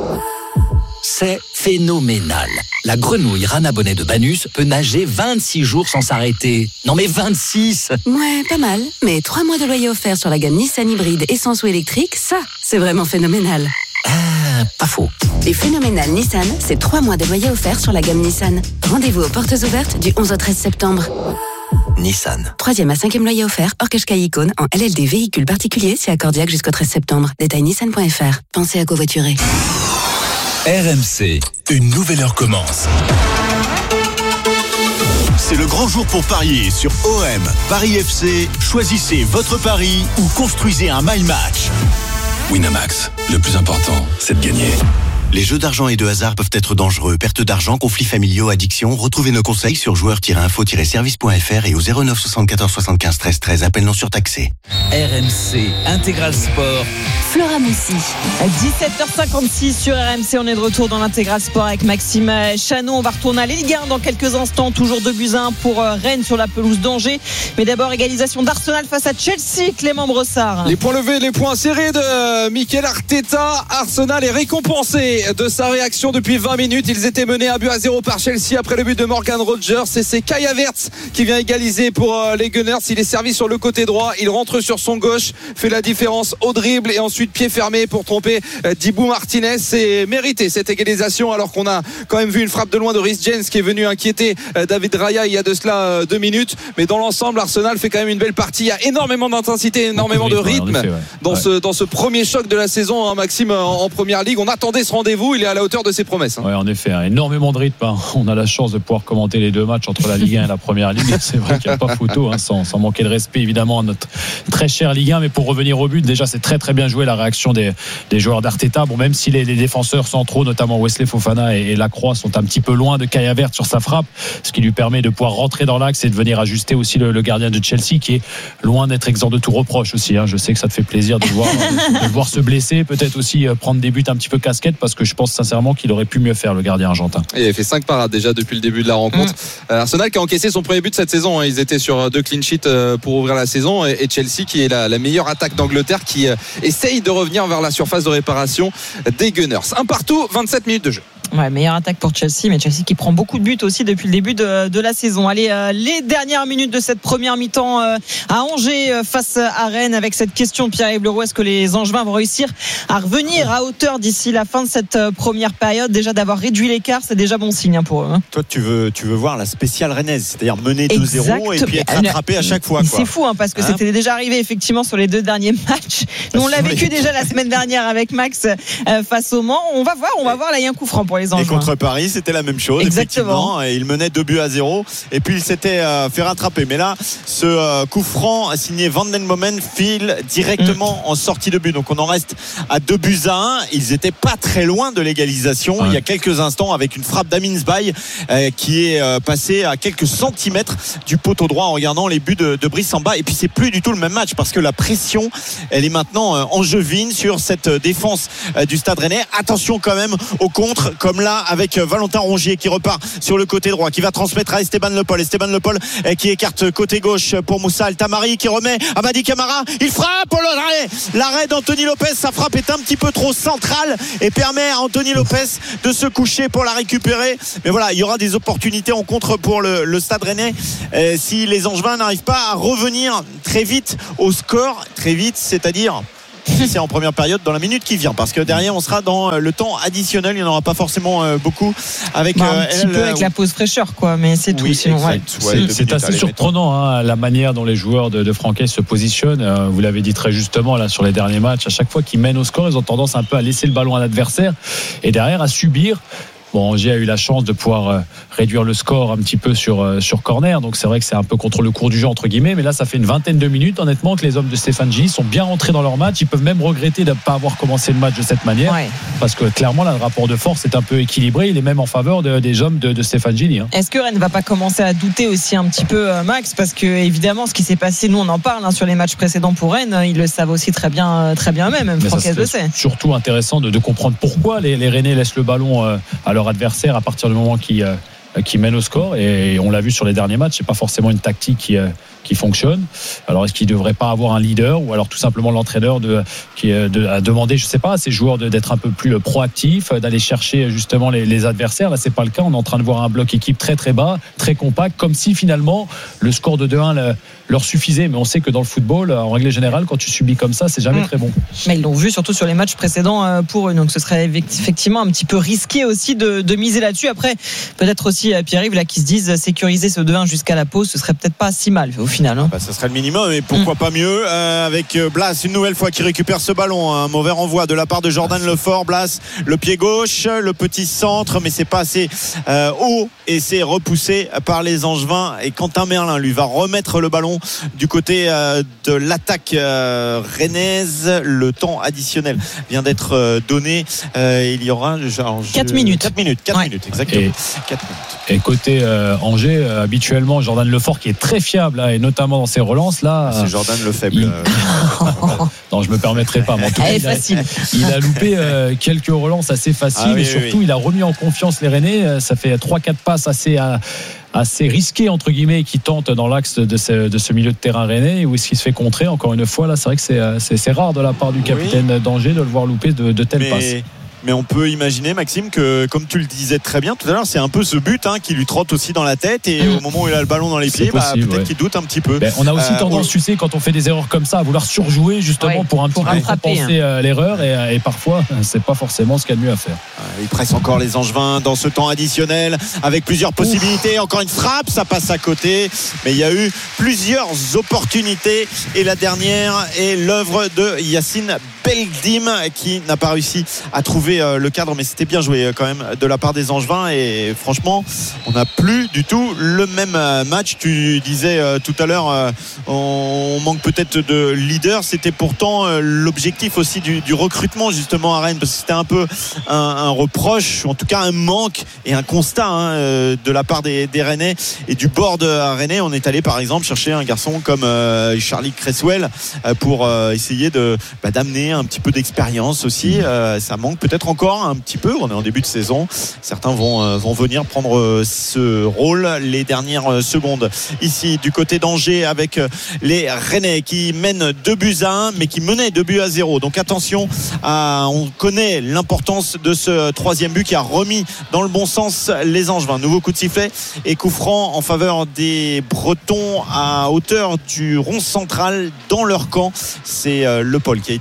S18: C'est phénoménal. La grenouille Rana Bonnet de Banus peut nager vingt-six jours sans s'arrêter. Non mais vingt-six!
S14: Ouais, pas mal. Mais trois mois de loyer offert sur la gamme Nissan hybride essence ou électrique, ça, c'est vraiment phénoménal.
S18: Ah, pas faux.
S14: Et phénoménal Nissan, c'est trois mois de loyer offert sur la gamme Nissan. Rendez-vous aux portes ouvertes du onze au treize septembre.
S18: Nissan.
S14: Troisième à cinquième loyer offert, hors Qashqai Icône, en L L D véhicule particulier, si accordiaque jusqu'au treize septembre. Détail nissan point f r. Pensez à covoiturer.
S7: R M C,
S19: une nouvelle heure commence. C'est le grand jour pour parier sur O M, Paris F C. Choisissez votre pari ou construisez un my match.
S17: Winamax, le plus important, c'est de gagner.
S20: Les jeux d'argent et de hasard peuvent être dangereux. Perte d'argent, conflits familiaux, addiction. Retrouvez nos conseils sur joueurs tiret info tiret service point f r et au zéro neuf soixante-quatorze soixante-quinze treize treize. Appel non surtaxé.
S7: R M C, Intégral Sport.
S14: Flora Moussi.
S2: dix-sept heures cinquante-six sur R M C, on est de retour dans l'Intégral Sport avec Maxime Chanon. On va retourner à la Ligue un dans quelques instants. Toujours deux buts à un pour Rennes sur la pelouse d'Angers. Mais d'abord, égalisation d'Arsenal face à Chelsea. Clément Brossard.
S1: Les points levés, les points serrés de Mikel Arteta. Arsenal est récompensé de sa réaction depuis vingt minutes. Ils étaient menés un but à zéro par Chelsea après le but de Morgan Rogers. Et c'est Kai Havertz qui vient égaliser pour les Gunners. Il est servi sur le côté droit. Il rentre sur son gauche, fait la différence au dribble et ensuite pied fermé pour tromper Dibou Martinez. C'est mérité cette égalisation, alors qu'on a quand même vu une frappe de loin de Reece James qui est venu inquiéter David Raya il y a de cela deux minutes. Mais dans l'ensemble, Arsenal fait quand même une belle partie. Il y a énormément d'intensité, énormément de rythme, de rythme ouais. dans, ouais. Ce, dans ce premier choc de la saison, hein, Maxime, en, en première ligue. On attendait ce rendez-vous, il est à la hauteur de ses promesses. Hein.
S5: Oui, en effet, hein, énormément de rythme. Hein. On a la chance de pouvoir commenter les deux matchs entre la Ligue un et la première ligue. C'est vrai qu'il n'y a pas photo, hein, sans, sans manquer de respect évidemment à notre très cher Ligue un. Mais pour revenir au but, déjà c'est très très bien joué la réaction des, des joueurs d'Arteta. Bon, même si les, les défenseurs centraux, notamment Wesley Fofana et, et Lacroix, sont un petit peu loin de Kai Havertz sur sa frappe, ce qui lui permet de pouvoir rentrer dans l'axe et de venir ajuster aussi le, le gardien de Chelsea, qui est loin d'être exempt de tout reproche aussi. Hein. Je sais que ça te fait plaisir de le voir, de le voir se blesser, peut-être aussi prendre des buts un petit peu casquette, parce que je pense sincèrement qu'il aurait pu mieux faire, le gardien argentin.
S1: Et il a fait cinq parades déjà depuis le début de la rencontre. Mmh. Arsenal qui a encaissé son premier but de cette saison. Ils étaient sur deux clean sheets pour ouvrir la saison, et Chelsea qui est la, la meilleure attaque d'Angleterre, qui essaye de revenir vers la surface de réparation des Gunners. Un partout, vingt-sept minutes de jeu.
S2: Ouais, meilleure attaque pour Chelsea, mais Chelsea qui prend beaucoup de buts aussi depuis le début de, de la saison. Allez, euh, les dernières minutes de cette première mi-temps euh, à Angers euh, face à Rennes, avec cette question de Pierre-Yves Leroux: est-ce que les Angevins vont réussir à revenir à hauteur d'ici la fin de cette euh, première période? Déjà d'avoir réduit l'écart, c'est déjà bon signe hein, pour eux. Hein.
S4: Toi, tu veux, tu veux voir la spéciale rennaise, c'est-à-dire mener deux zéro et puis être rattrapé à chaque fois. Quoi.
S2: C'est fou hein, parce que ouais. c'était déjà arrivé effectivement sur les deux derniers matchs. Nous, on l'a vécu vu déjà la semaine dernière avec Max euh, face au Mans. On va voir, on va voir là il y a un coup franc pour les Angevins.
S4: Et contre Paris, c'était la même chose.
S2: Exactement.
S4: Et il menait deux buts à zéro. Et puis il s'était euh, fait rattraper. Mais là, ce euh, coup franc signé Van den Bomen file directement mmh. en sortie de but. Donc on en reste à deux buts à un. Ils étaient pas très loin de l'égalisation ouais. il y a quelques instants avec une frappe d'Amin Sbaï euh, qui est euh, passée à quelques centimètres du poteau droit en regardant les buts de, de Brice Samba. Et puis c'est plus du tout le même match parce que la pression, elle est maintenant euh, angevine sur cette défense euh, du Stade Rennais. Attention quand même au contre, comme là avec euh, Valentin Rongier qui repart sur le côté droit, qui va transmettre à Esteban Le Paul. Esteban Le Paul euh, qui écarte côté gauche pour Moussa Altamari qui remet à Madi Camara. Il frappe oh, l'arrêt, l'arrêt d'Anthony Lopez. Sa frappe est un petit peu trop centrale et permet à Anthony Lopez de se coucher pour la récupérer. Mais voilà, il y aura des opportunités en contre pour le, le Stade Rennais euh, si les Angevins n'arrivent pas à revenir très vite au score, très vite, c'est-à-dire c'est en première période dans la minute qui vient, parce que derrière on sera dans le temps additionnel. Il n'y en aura pas forcément beaucoup avec
S2: bah, un
S4: euh,
S2: petit
S4: elle,
S2: peu avec euh, la pause fraîcheur quoi, mais c'est
S4: oui,
S2: tout sinon, ouais.
S5: c'est, c'est assez surprenant hein, la manière dont les joueurs de, de Francaise se positionnent. euh, vous l'avez dit très justement là sur les derniers matchs, à chaque fois qu'ils mènent au score ils ont tendance un peu à laisser le ballon à l'adversaire et derrière à subir. Bon, Angers a eu la chance de pouvoir euh, réduire le score un petit peu sur, euh, sur corner, donc c'est vrai que c'est un peu contre le cours du jeu entre guillemets, mais là ça fait une vingtaine de minutes honnêtement que les hommes de Stéphane Gilly sont bien rentrés dans leur match. Ils peuvent même regretter de ne pas avoir commencé le match de cette manière ouais. parce que clairement là, le rapport de force est un peu équilibré, il est même en faveur de, des hommes de, de Stéphane Gilly hein.
S2: Est-ce que Rennes ne va pas commencer à douter aussi un petit peu euh, Max, parce que évidemment ce qui s'est passé, nous on en parle hein, sur les matchs précédents pour Rennes, ils le savent aussi très bien, très bien même, même Francaise le sait.
S5: Surtout intéressant de, de comprendre pourquoi les, les Rennais laissent le ballon euh, à leur adversaire à partir du moment qui euh, qui mène au score, et on l'a vu sur les derniers matchs, c'est pas forcément une tactique qui euh, qui fonctionne. Alors est-ce qu'il ne devrait pas avoir un leader, ou alors tout simplement l'entraîneur de, qui de, a demandé, je sais pas, à ses joueurs de, d'être un peu plus proactifs, d'aller chercher justement les, les adversaires. Là c'est pas le cas, on est en train de voir un bloc équipe très très bas, très compact, comme si finalement le score de deux un le, leur suffisait. Mais on sait que dans le football, en règle générale, quand tu subis comme ça, c'est jamais mmh. très bon.
S2: Mais ils l'ont vu surtout sur les matchs précédents pour eux, donc ce serait effectivement un petit peu risqué aussi de, de miser là-dessus. Après peut-être aussi Pierre-Yves là qui se disent sécuriser ce deux un jusqu'à la pause, ce serait peut-être pas si mal au final hein.
S4: Bah, ça serait le minimum, mais pourquoi mmh. pas mieux euh, avec Blas une nouvelle fois qui récupère ce ballon. Un mauvais renvoi de la part de Jordan ah, Lefort. Blas, le pied gauche, le petit centre, mais c'est pas assez euh, haut et c'est repoussé par les Angevins. Et Quentin Merlin lui va remettre le ballon du côté euh, de l'attaque euh, rennaise. Le temps additionnel vient d'être euh, donné. Euh, il y aura genre,
S2: quatre minutes.
S4: quatre minutes, quatre
S2: ouais.
S4: minutes, exactement.
S5: Et,
S4: quatre minutes.
S5: Et côté euh, Angers, euh, habituellement Jordan Lefort qui est très fiable là, et notamment dans ses relances là.
S4: C'est Jordan le faible.
S5: Il... non, je me permettrai pas. Mais en tout cas, il, a, il a loupé euh, quelques relances assez faciles ah, oui, et surtout oui. il a remis en confiance les Rennais. Ça fait trois quatre passes assez à, assez risquées entre guillemets qui tentent dans l'axe de ce, de ce milieu de terrain rennais, où est-ce qu'il se fait contrer encore une fois là. C'est vrai que c'est, c'est, c'est rare de la part du capitaine oui. d'Angers de le voir louper de, de telles mais... passes.
S4: Mais on peut imaginer, Maxime, que comme tu le disais très bien tout à l'heure, c'est un peu ce but hein, qui lui trotte aussi dans la tête, et mmh. au moment où il a le ballon dans les pieds, possible, bah, peut-être ouais. qu'il doute un petit peu.
S5: Ben, on a aussi euh, tendance, on... tu sais, quand on fait des erreurs comme ça, à vouloir surjouer justement ouais, pour un petit peu compenser hein. l'erreur, et, et parfois c'est pas forcément ce qu'il y a de mieux à faire.
S4: Il presse encore les Angevins dans ce temps additionnel avec plusieurs possibilités. Ouf. Encore une frappe, ça passe à côté, mais il y a eu plusieurs opportunités, et la dernière est l'œuvre de Yacine Beldim qui n'a pas réussi à trouver le cadre, mais c'était bien joué quand même de la part des Angevins, et franchement on n'a plus du tout le même match. Tu disais tout à l'heure on manque peut-être de leader, c'était pourtant l'objectif aussi du, du recrutement justement à Rennes, parce que c'était un peu un, un reproche, ou en tout cas un manque et un constat hein, de la part des, des Rennais et du board à Rennais. On est allé par exemple chercher un garçon comme euh, Charlie Cresswell euh, pour euh, essayer de, bah, d'amener un petit peu d'expérience aussi. Euh, ça manque peut-être encore un petit peu, on est en début de saison, certains vont, euh, vont venir prendre euh, ce rôle les dernières secondes ici du côté d'Angers, avec euh, les Rennais qui mènent deux buts à un, mais qui menaient deux buts à zéro. Donc attention à, on connaît l'importance de ce troisième but qui a remis dans le bon sens les Angevins. Nouveau coup de sifflet et coup franc en faveur des Bretons à hauteur du rond central dans leur camp. C'est euh, Le Paul qui a été bousculé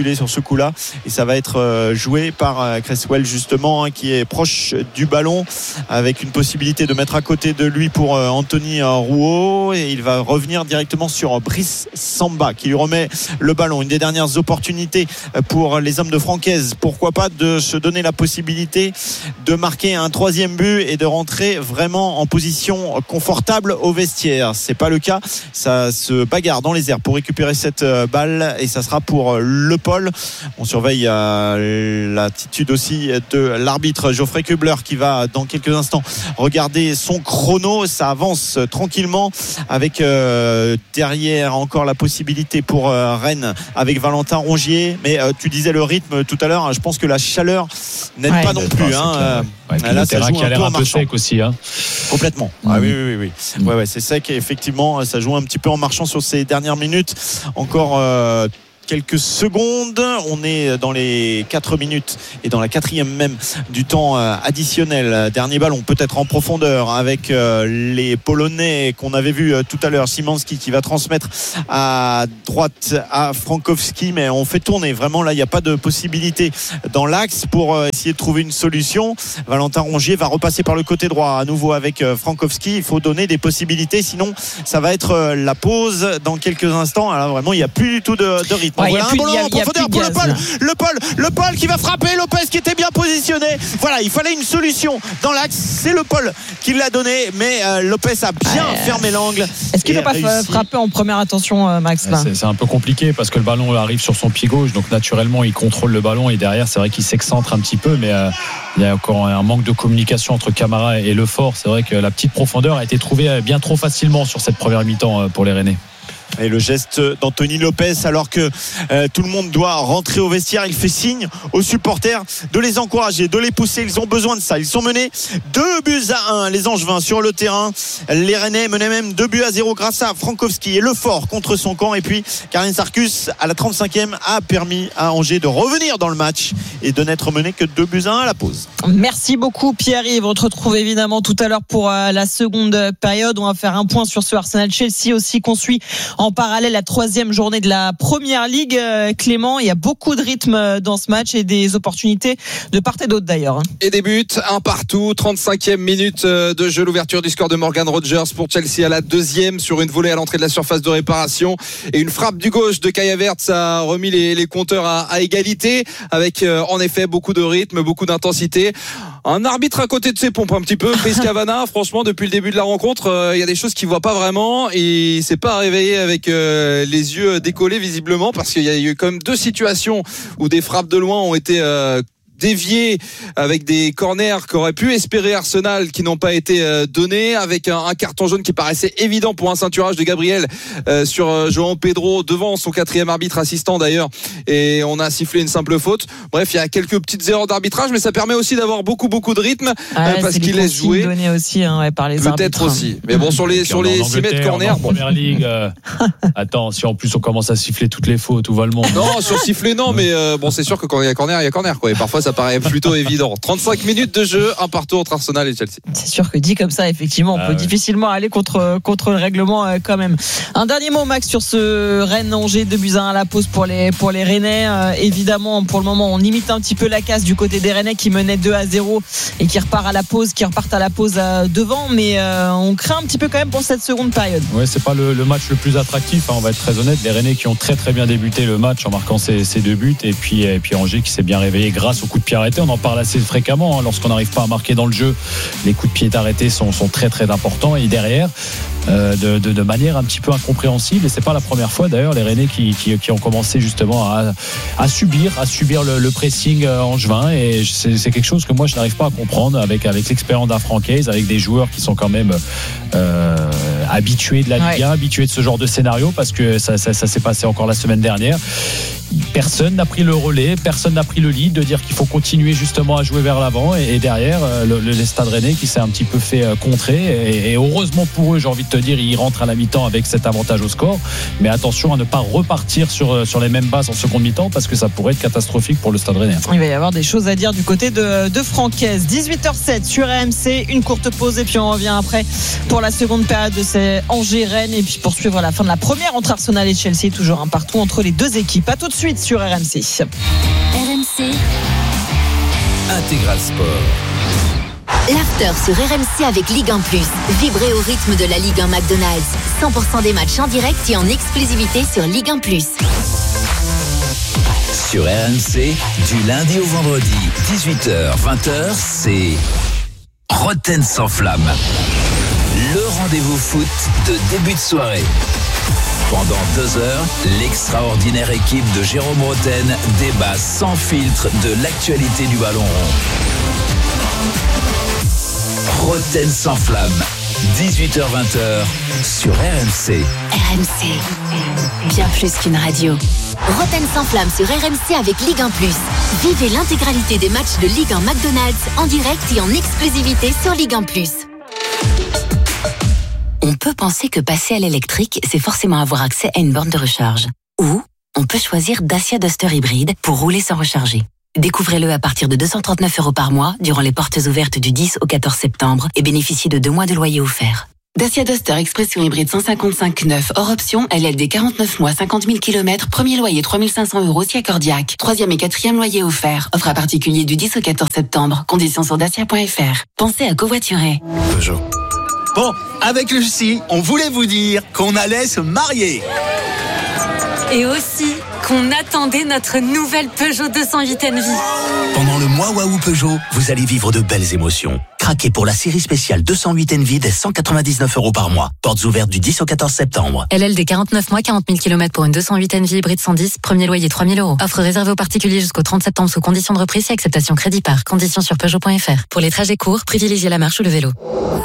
S4: basculer sur ce coup-là et ça va être joué par Cresswell justement, hein, qui est proche du ballon avec une possibilité de mettre à côté de lui pour Anthony Rouault, et il va revenir directement sur Brice Samba qui lui remet le ballon. Une des dernières opportunités pour les hommes de Francaise, pourquoi pas, de se donner la possibilité de marquer un troisième but et de rentrer vraiment en position confortable au vestiaire. C'est pas le cas, ça se bagarre dans les airs pour récupérer cette balle et ça sera pour Le Paul. On surveille euh, l'attitude aussi de l'arbitre Geoffrey Kubler qui va dans quelques instants regarder son chrono. Ça avance tranquillement avec euh, derrière encore la possibilité pour euh, Rennes avec Valentin Rongier, mais euh, tu disais le rythme tout à l'heure, je pense que la chaleur n'aide ouais, pas non plus, hein. euh,
S5: ouais, là ça joue qui a l'air un peu sec aussi, hein.
S4: Complètement. mmh. ah, oui oui oui, oui. Ouais, ouais, c'est sec et effectivement ça joue un petit peu en marchant sur ces dernières minutes. Encore euh, quelques secondes, on est dans les quatre minutes et dans la quatrième même du temps additionnel. Dernier ballon peut-être en profondeur avec les Polonais qu'on avait vu tout à l'heure, Szymanski qui va transmettre à droite à Frankowski, mais on fait tourner vraiment là, il n'y a pas de possibilité dans l'axe pour essayer de trouver une solution. Valentin Rongier va repasser par le côté droit à nouveau avec Frankowski, il faut donner des possibilités, sinon ça va être la pause dans quelques instants. Alors vraiment il n'y a plus du tout de, de rythme.
S2: Ouais,
S4: voilà un ballon en profondeur pour Le Paul. Le Paul, Le Paul qui va frapper. Lopez qui était bien positionné. Voilà, il fallait une solution dans l'axe. C'est Le Paul qui l'a donné, mais euh, Lopez a bien ouais. fermé l'angle.
S2: Est-ce qu'il ne peut pas frapper en première attention, Max là
S5: c'est, c'est un peu compliqué parce que le ballon arrive sur son pied gauche, donc naturellement il contrôle le ballon et derrière c'est vrai qu'il s'excentre un petit peu, mais euh, il y a encore un manque de communication entre Camara et Lefort. C'est vrai que la petite profondeur a été trouvée bien trop facilement sur cette première mi-temps pour les Rennais.
S4: Et le geste d'Anthony Lopez alors que euh, tout le monde doit rentrer au vestiaire, il fait signe aux supporters de les encourager, de les pousser, ils ont besoin de ça. Ils sont menés deux buts à un, les Angevins sur le terrain. Les Rennais menaient même deux buts à zéro grâce à Frankowski et Lefort contre son camp, et puis Karin Sarkus à la trente-cinquième a permis à Angers de revenir dans le match et de n'être mené que deux buts à un à la pause.
S2: Merci beaucoup Pierre-Yves, on te retrouve évidemment tout à l'heure pour euh, la seconde période. On va faire un point sur ce Arsenal-Chelsea aussi qu'on suit en parallèle la troisième journée de la Première Ligue. Clément, il y a beaucoup de rythme dans ce match et des opportunités de part et d'autre d'ailleurs.
S1: Et des buts, un partout, trente-cinquième minute de jeu, l'ouverture du score de Morgan Rogers pour Chelsea à la deuxième sur une volée à l'entrée de la surface de réparation et une frappe du gauche de Kai Havertz a remis les, les compteurs à, à égalité avec euh, en effet beaucoup de rythme, beaucoup d'intensité. Un arbitre à côté de ses pompes un petit peu, Chris Cavana. Franchement, depuis le début de la rencontre, il euh, y a des choses qu'il voit pas vraiment et il s'est pas réveillé avec euh, les yeux décollés visiblement, parce qu'il y a eu quand même deux situations où des frappes de loin ont été euh, dévié avec des corners qu'aurait pu espérer Arsenal qui n'ont pas été euh, donnés, avec un, un carton jaune qui paraissait évident pour un ceinturage de Gabriel euh, sur euh, João Pedro devant son quatrième arbitre assistant d'ailleurs, et on a sifflé une simple faute. Bref, il y a quelques petites erreurs d'arbitrage, mais ça permet aussi d'avoir beaucoup beaucoup de rythme
S2: ah,
S1: euh, parce qu'il laisse jouer
S2: aussi, hein, ouais, par les
S1: peut-être
S2: arbitres.
S1: aussi, mais bon sur les sur les six mètres corner,
S5: en Première Ligue euh, attends, si en plus on commence à siffler toutes les fautes, où va le monde?
S1: Non, sur siffler non, mais euh, bon c'est sûr que quand il y a corner il y a corner quoi, et parfois ça paraît plutôt évident. trente-cinq minutes de jeu, un partout entre Arsenal et Chelsea.
S2: C'est sûr que dit comme ça, effectivement, on ah peut ouais. difficilement aller contre, contre le règlement euh, quand même. Un dernier mot, Max, sur ce Rennes-Angers, deux buts à un à la pause pour les, pour les Rennais. Euh, évidemment, pour le moment, on limite un petit peu la casse du côté des Rennais qui menaient deux à zéro et qui repart à la pause, qui repartent à la pause euh, devant, mais euh, on craint un petit peu quand même pour cette seconde période.
S5: Ouais, c'est pas le, le match le plus attractif, hein, on va être très honnête. Les Rennais qui ont très très bien débuté le match en marquant ces, ces deux buts, et puis, et puis Angers qui s'est bien réveillé grâce au coup de pied arrêté. On en parle assez fréquemment, hein, lorsqu'on n'arrive pas à marquer dans le jeu, les coups de pied arrêtés sont, sont très très importants, et derrière euh, de, de, de manière un petit peu incompréhensible, et c'est pas la première fois d'ailleurs, les Rennais qui, qui, qui ont commencé justement à, à subir à subir le, le pressing angevin, et c'est, c'est quelque chose que moi je n'arrive pas à comprendre avec, avec l'expérience d'un Francaise, avec des joueurs qui sont quand même euh, habitués de la Ligue un, ouais. habitués de ce genre de scénario, parce que ça, ça, ça s'est passé encore la semaine dernière. Personne n'a pris le relais, personne n'a pris le lead de dire qu'il faut continuer justement à jouer vers l'avant, et, et derrière le, le Stade Rennais qui s'est un petit peu fait contrer, et, et heureusement pour eux, j'ai envie de te dire il rentre à la mi-temps avec cet avantage au score. Mais attention à ne pas repartir sur, sur les mêmes bases en seconde mi-temps parce que ça pourrait être catastrophique pour le Stade Rennais.
S2: Il va y avoir des choses à dire du côté de, de Francaise. dix-huit heures sept sur R M C, une courte pause et puis on revient après pour la seconde période de ces Angers-Rennes et puis poursuivre la fin de la première entre Arsenal et Chelsea, toujours un partout entre les deux équipes. À tout de suite sur R M C.
S6: R M C
S7: Intégral Sport.
S6: L'after sur R M C avec Ligue un plus. Vibrez au rythme de la Ligue un McDonald's. cent pour cent des matchs en direct et en exclusivité sur Ligue un plus.
S7: Sur R M C, du lundi au vendredi, dix-huit heures vingt heures, c'est Roten sans flamme. Le rendez-vous foot de début de soirée. Pendant deux heures, l'extraordinaire équipe de Jérôme Roten débat sans filtre de l'actualité du ballon rond. Roten sans flamme, dix-huit heures vingt heures sur R M C.
S6: R M C, bien plus qu'une radio. Roten sans flamme sur R M C avec Ligue un plus. Vivez l'intégralité des matchs de Ligue un McDonald's en direct et en exclusivité sur Ligue un plus.
S14: On peut penser que passer à l'électrique, c'est forcément avoir accès à une borne de recharge. Ou on peut choisir Dacia Duster hybride pour rouler sans recharger. Découvrez-le à partir de deux cent trente-neuf euros par mois durant les portes ouvertes du dix au quatorze septembre et bénéficiez de deux mois de loyer offert. Dacia Duster Expression hybride cent cinquante-cinq neuf hors option, L L D quarante-neuf mois, cinquante mille kilomètres, premier loyer trois mille cinq cents euros si accordiaque. Troisième et quatrième loyer offert. Offre à particulier du dix au quatorze septembre. Conditions sur dacia point f r. Pensez à covoiturer.
S19: Peugeot.
S18: Bon, avec Lucie, on voulait vous dire qu'on allait se marier.
S21: Et aussi qu'on attendait notre nouvelle Peugeot deux cent huit N V.
S18: Pendant le mois Waouh Peugeot, vous allez vivre de belles émotions. Craquez pour la série spéciale deux cent huit N V dès cent quatre-vingt-dix-neuf euros par mois. Portes ouvertes du dix au quatorze septembre.
S21: L L D quarante-neuf mois, quarante mille kilomètres pour une deux cent huit N V hybride cent dix, premier loyer trois mille euros. Offre réservée aux particuliers jusqu'au trente septembre sous conditions de reprise et acceptation crédit par. Conditions sur Peugeot point f r. Pour les trajets courts, privilégiez la marche ou le vélo.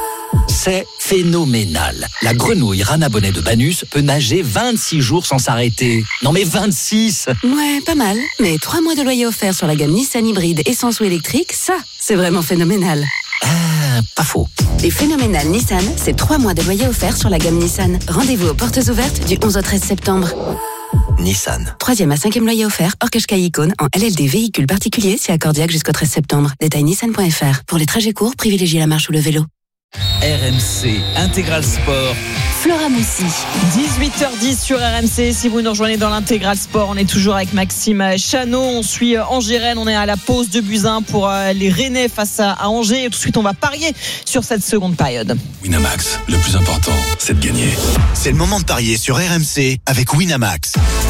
S18: C'est phénoménal. La grenouille Rana Bonnet de Banus peut nager vingt-six jours sans s'arrêter. Non mais vingt-six!
S14: Ouais, pas mal. Mais trois mois de loyer offert sur la gamme Nissan hybride essence ou électrique, ça, c'est vraiment phénoménal.
S18: Ah, pas faux.
S14: Les phénoménales Nissan, c'est trois mois de loyer offert sur la gamme Nissan. Rendez-vous aux portes ouvertes du onze au treize septembre.
S18: Nissan.
S14: Troisième à cinquième loyer offert, hors Qashqai Icône, en L L D véhicule particulier, si accordiaque jusqu'au treize septembre. Détail nissan point f r. Pour les trajets courts, privilégiez la marche ou le vélo.
S7: R M C Intégral Sport.
S14: Flora Moussi.
S2: dix-huit heures dix sur R M C. Si vous nous rejoignez dans l'intégral sport, on est toujours avec Maxime Chanot. On suit Angers-Rennes. On est à la pause de Buzyn pour les Rennais face à Angers. Et tout de suite, on va parier sur cette seconde période.
S19: Winamax, le plus important, c'est de gagner.
S20: C'est le moment de parier sur R M C avec Winamax.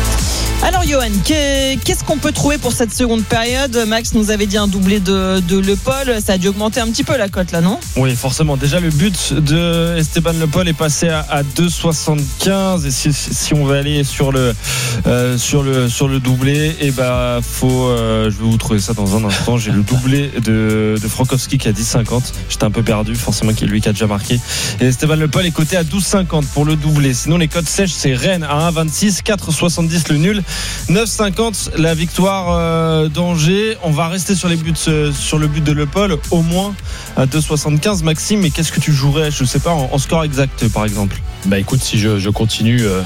S2: Alors Johan, qu'est-ce qu'on peut trouver pour cette seconde période? Max nous avait dit un doublé de, de Le Paul. Ça a dû augmenter un petit peu la cote là, non?
S22: Oui, forcément. Déjà le but de Esteban Le Paul est passé à, à deux soixante-quinze. Et si, si on veut aller sur le euh, sur le sur le doublé, et eh ben faut. Euh, je vais vous trouver ça dans un instant. J'ai le doublé de, de Frankowski qui a dix cinquante. J'étais un peu perdu, forcément, qui est lui qui a déjà marqué. Et Esteban Le Paul est coté à douze cinquante pour le doublé. Sinon les cotes sèches, c'est Rennes à un vingt-six, quatre soixante-dix le nul. neuf cinquante la victoire euh, d'Angers. On va rester sur les buts euh, sur le but de Le Paul au moins à deux soixante-quinze. Maxime, mais qu'est-ce que tu jouerais, je sais pas, en, en score exact par exemple?
S5: Bah écoute, si je, je continue euh,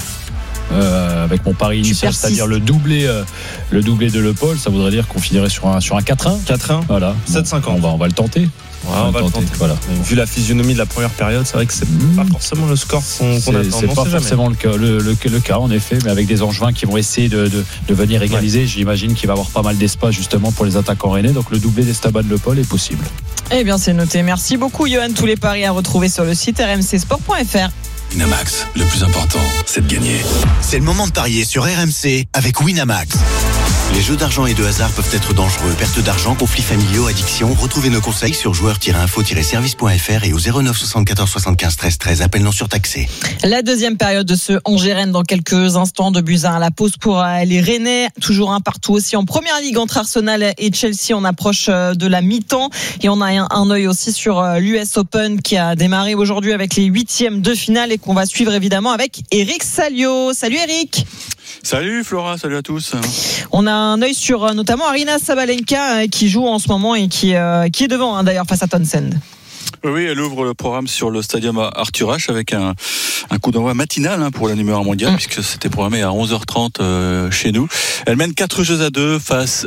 S5: euh, avec mon pari initial, c'est-à-dire le doublé euh, le doublé de Le Paul, ça voudrait dire qu'on finirait sur un sur un quatre un.
S22: quatre un.
S5: Voilà.
S22: sept cinquante.
S5: On va on va le tenter.
S22: Ouais, on, on va le tenter. Voilà. Vu la physionomie de la première période, c'est vrai que c'est mmh. pas forcément le score qu'on, qu'on attend.
S5: C'est pas forcément le cas, le, le, le cas, en effet, mais avec des Angevins qui vont essayer de, de, de venir égaliser, ouais. J'imagine qu'il va y avoir pas mal d'espace justement pour les attaquants rennais. Donc le doublé d'Esteban Le Paul est possible.
S2: Eh bien, c'est noté. Merci beaucoup, Johan. Tous les paris à retrouver sur le site r m c sport point f r.
S19: Winamax, le plus important, c'est de gagner.
S20: C'est le moment de parier sur R M C avec Winamax. Les jeux d'argent et de hasard peuvent être dangereux. Perte d'argent, conflits familiaux, addiction. Retrouvez nos conseils sur joueurs tiret info tiret service point f r et au zéro neuf soixante-quatorze soixante-quinze treize treize. Appel non surtaxé.
S2: La deuxième période de ce Angers-Rennes dans quelques instants, de Buzyn à la pause pour les Rennais. Toujours un partout aussi en première ligue entre Arsenal et Chelsea. On approche de la mi-temps et on a un, un œil aussi sur l'U S Open qui a démarré aujourd'hui avec les huitièmes de finale et qu'on va suivre évidemment avec Eric Salio. Salut Eric.
S23: Salut Flora, salut à tous.
S2: On a un œil sur notamment Aryna Sabalenka qui joue en ce moment et qui, euh, qui est devant hein, d'ailleurs face à Townsend.
S23: Oui, elle ouvre le programme sur le stadium Arthur Ashe avec un, un coup d'envoi matinal hein, pour la numéro un mondiale, mmh. puisque c'était programmé à onze heures trente euh, chez nous. Elle mène quatre jeux à deux face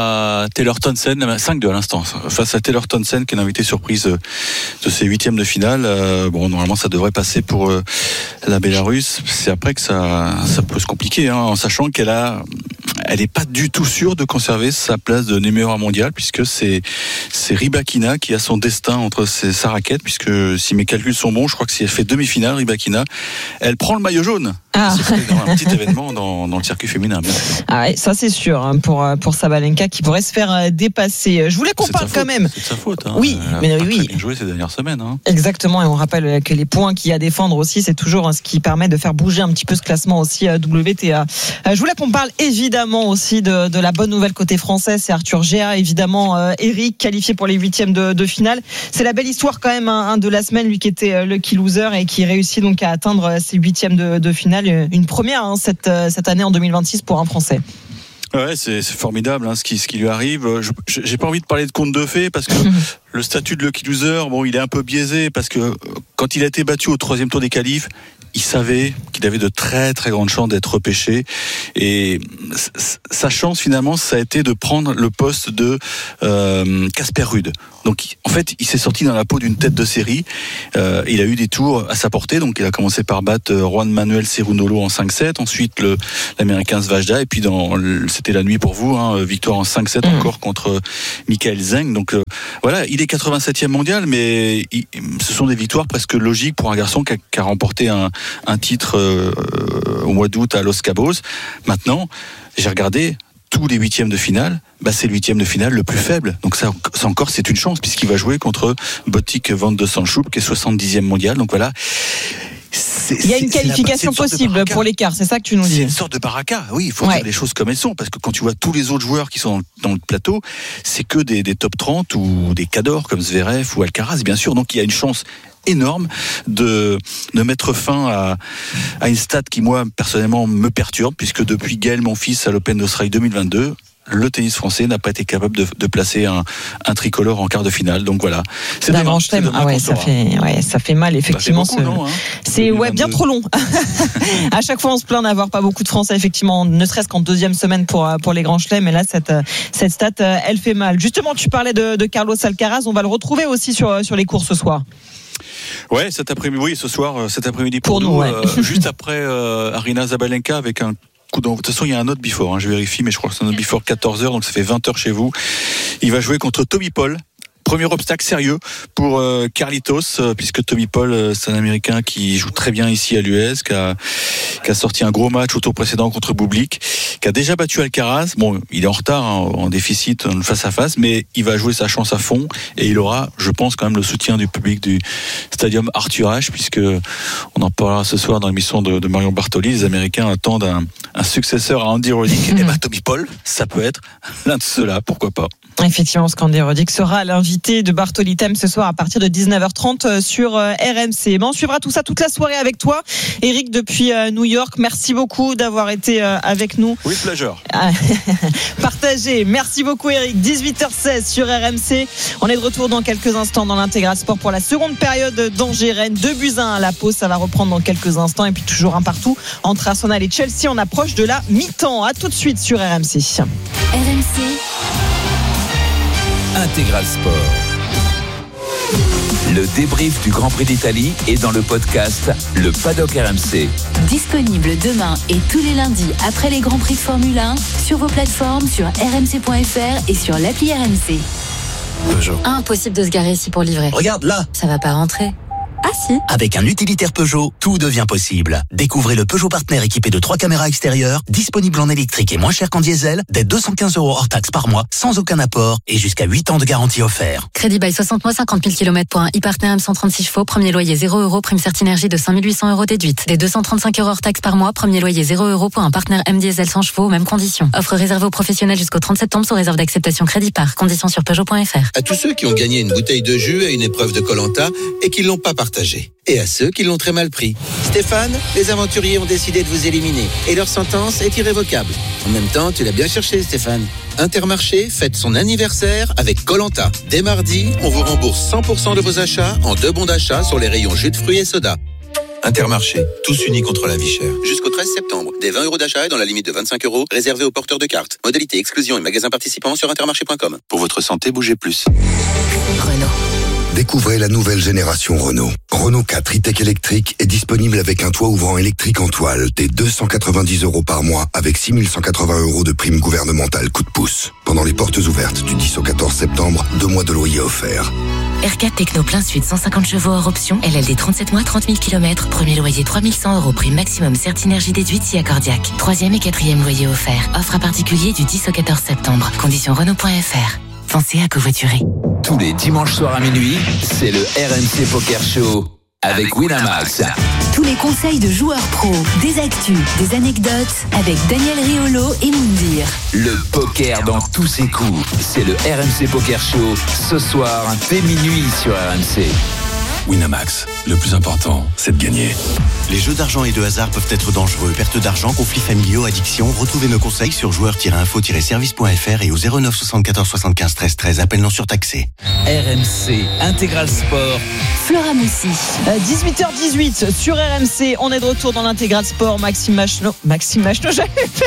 S23: à Taylor Townsend, cinq deux à l'instant, face à Taylor Townsend qui est l'invité surprise de ses huitièmes de finale. Euh, bon, normalement, ça devrait passer pour euh, la Bélarusse. C'est après que ça, ça peut se compliquer, hein, en sachant qu'elle a, elle n'est pas du tout sûre de conserver sa place de numéro un mondial, puisque c'est, c'est Rybakina qui a son destin entre ses, sa raquette, puisque si mes calculs sont bons, je crois que si elle fait demi-finale, Rybakina, elle prend le maillot jaune. Ah. C'est un petit événement dans, dans le circuit féminin. Bien sûr.
S2: Ah ouais, ça c'est sûr hein, pour pour Sabalenka qui pourrait se faire dépasser. Je voulais qu'on
S23: c'est
S2: parle quand
S23: faute,
S2: même.
S23: C'est de sa faute. Hein.
S2: Oui,
S23: elle a
S2: mais
S23: pas
S2: oui.
S23: Très bien joué ces dernières semaines. Hein.
S2: Exactement, et on rappelle que les points qu'il y a à défendre aussi, c'est toujours ce qui permet de faire bouger un petit peu ce classement aussi à W T A. Je voulais qu'on parle évidemment aussi de, de la bonne nouvelle côté français, c'est Arthur Géa, évidemment euh, Eric qualifié pour les huitièmes de, de finale. C'est la belle histoire quand même hein, de la semaine, lui qui était lucky loser et qui réussit donc à atteindre ses huitièmes de, de finale, une première hein, cette, cette année en deux mille vingt-six pour un Français.
S23: Ouais, c'est, c'est formidable hein, ce qui ce qui lui arrive. Je, j'ai pas envie de parler de conte de fées parce que le statut de lucky loser, bon, il est un peu biaisé parce que quand il a été battu au troisième tour des qualifs, il savait qu'il avait de très très grandes chances d'être repêché et sa chance finalement ça a été de prendre le poste de Casper euh, Ruud. Donc en fait il s'est sorti dans la peau d'une tête de série, euh, il a eu des tours à sa portée, donc il a commencé par battre Juan Manuel Cerundolo en cinq sept, ensuite le, l'américain Svajda et puis dans, c'était la nuit pour vous, hein, victoire en cinq sept mmh. encore contre Michael Zeng. Donc euh, voilà, il est quatre-vingt-septième mondial mais il, ce sont des victoires presque logiques pour un garçon qui a, qui a remporté un un titre euh, au mois d'août à Los Cabos. Maintenant, j'ai regardé tous les huitièmes de finale, bah c'est le huitième de finale le plus faible. Donc ça, ça encore, c'est une chance puisqu'il va jouer contre Botic Van de Sanchouk qui est soixante-dixième mondial. Donc voilà.
S2: C'est, il y a une qualification la, possible pour l'écart, c'est ça que tu nous dis.
S23: C'est une sorte de baraka, oui, il faut ouais. dire les choses comme elles sont, parce que quand tu vois tous les autres joueurs qui sont dans le plateau, c'est que des, des top trente ou des cadors comme Zverev ou Alcaraz, bien sûr, donc il y a une chance énorme de, de mettre fin à, à une stat qui, moi, personnellement, me perturbe, puisque depuis Gaël Monfils à l'Open d'Australie deux mille vingt-deux, le tennis français n'a pas été capable de, de placer un, un tricolore en quart de finale. Donc voilà.
S2: C'est d'un grand chelem. Ah ouais, ça fait, ouais, ça fait mal, effectivement.
S23: Bah, c'est beaucoup,
S2: ce...
S23: non, hein,
S2: c'est ouais, bien trop long. À chaque fois, on se plaint d'avoir pas beaucoup de Français, effectivement, ne serait-ce qu'en deuxième semaine pour, pour les grands chelems. Et là, cette, cette stat, elle fait mal. Justement, tu parlais de, de Carlos Alcaraz. On va le retrouver aussi sur, sur les cours ce soir.
S23: Ouais, cet après-midi, oui, ce soir, cet après-midi pour, pour nous, nous ouais. euh, juste après euh, Aryna Sabalenka avec un coup d'envoi. De toute façon, il y a un autre before, hein, je vérifie, mais je crois que c'est un autre before quatorze heures, donc ça fait vingt heures chez vous. Il va jouer contre Tommy Paul. Premier obstacle sérieux pour euh, Carlitos, euh, puisque Tommy Paul, euh, c'est un Américain qui joue très bien ici à l'U S, qui a, qui a sorti un gros match au tour précédent contre Bublik, qui a déjà battu Alcaraz. Bon, il est en retard, hein, en déficit face à face, mais il va jouer sa chance à fond et il aura, je pense, quand même le soutien du public du stadium Arthur Ashe, puisque on en parlera ce soir dans l'émission de, de Marion Bartoli. Les Américains attendent un, un successeur à Andy Roddick. Et ben Tommy Paul, ça peut être l'un de ceux-là, pourquoi pas.
S2: Effectivement, Andy Roddick sera l'invité de Bartoli Thème ce soir à partir de dix-neuf heures trente sur R M C. Ben, on suivra tout ça toute la soirée avec toi, Eric, depuis New York. Merci beaucoup d'avoir été avec nous.
S23: Oui, pleasure.
S2: Partagez. Merci beaucoup, Eric. dix-huit heures seize sur R M C. On est de retour dans quelques instants dans l'Intégral Sport pour la seconde période d'Angers-Rennes. deux buts à un à la pause. Ça va reprendre dans quelques instants. Et puis toujours un partout entre Arsenal et Chelsea. On approche de la mi-temps. À tout de suite sur R M C.
S6: R M C.
S7: Intégral Sport. Le débrief du Grand Prix d'Italie est dans le podcast Le Paddock R M C.
S6: Disponible demain et tous les lundis après les Grands Prix de Formule un sur vos plateformes, sur r m c point f r et sur l'appli R M C.
S18: Peugeot.
S21: Impossible de se garer ici pour livrer.
S18: Regarde là.
S21: Ça va pas rentrer. Ah si.
S18: Avec un utilitaire Peugeot, tout devient possible. Découvrez le Peugeot Partner équipé de trois caméras extérieures, disponible en électrique et moins cher qu'en diesel, dès deux cent quinze euros hors taxe par mois, sans aucun apport et jusqu'à huit ans de garantie offert.
S21: Crédit by soixante mois, cinquante mille kilomètres pour un e-Partner M cent trente-six chevaux, premier loyer zéro euros, prime Certinergie de cinq mille huit cents euros déduite. Dès deux cent trente-cinq euros hors taxe par mois, premier loyer zéro euros pour un Partner M diesel cent chevaux, mêmes conditions. Offre réservée aux professionnels jusqu'au trente septembre sous réserve d'acceptation crédit par. Conditions sur Peugeot point f r.
S13: À tous ceux qui ont gagné une bouteille de jus à une épreuve de Koh-Lanta et qui l'ont pas partagé. partagé. Et à ceux qui l'ont très mal pris. Stéphane, les aventuriers ont décidé de vous éliminer et leur sentence est irrévocable. En même temps, tu l'as bien cherché, Stéphane. Intermarché fête son anniversaire avec Koh-Lanta. Dès mardi, on vous rembourse cent pour cent de vos achats en deux bons d'achat sur les rayons jus de fruits et soda. Intermarché, tous unis contre la vie chère. Jusqu'au treize septembre, des vingt euros d'achat et dans la limite de vingt-cinq euros, réservés aux porteurs de cartes. Modalité exclusion et magasins participants sur intermarché point com. Pour votre santé, bougez plus.
S14: Renault.
S17: Découvrez la nouvelle génération Renault. Renault quatre e-tech électrique est disponible avec un toit ouvrant électrique en toile dès deux cent quatre-vingt-dix euros par mois avec six mille cent quatre-vingts euros de prime gouvernementale coup de pouce. Pendant les portes ouvertes du dix au quatorze septembre, deux mois de loyer offerts.
S14: R quatre Techno plein sud, cent cinquante chevaux hors option, L L D trente-sept mois, trente mille kilomètres, premier loyer trois mille cent euros, prime maximum Certinergie déduite si accordiaque. Troisième et quatrième loyer offert. Offre à particulier du dix au quatorze septembre. Conditions Renault point F R. Pensez à covoiturer.
S7: Tous les dimanches soirs à minuit, c'est le R M C Poker Show avec Winamax.
S6: Tous les conseils de joueurs pros, des actus, des anecdotes avec Daniel Riolo et Moundir.
S7: Le poker dans tous ses coups, c'est le R M C Poker Show ce soir dès minuit sur R M C.
S11: Winamax, le plus important, c'est de gagner.
S20: Les jeux d'argent et de hasard peuvent être dangereux. Perte d'argent, conflits familiaux, addiction. Retrouvez nos conseils sur joueurs tiret info tiret service point F R et au zéro neuf soixante-quatorze soixante-quinze treize treize. Appel non surtaxé.
S7: R M C Intégral Sport.
S6: Flora Moussi.
S2: dix-huit heures dix-huit sur R M C. On est de retour dans l'Intégral Sport. Maxime Machno. Maxime Machno, j'avais fait.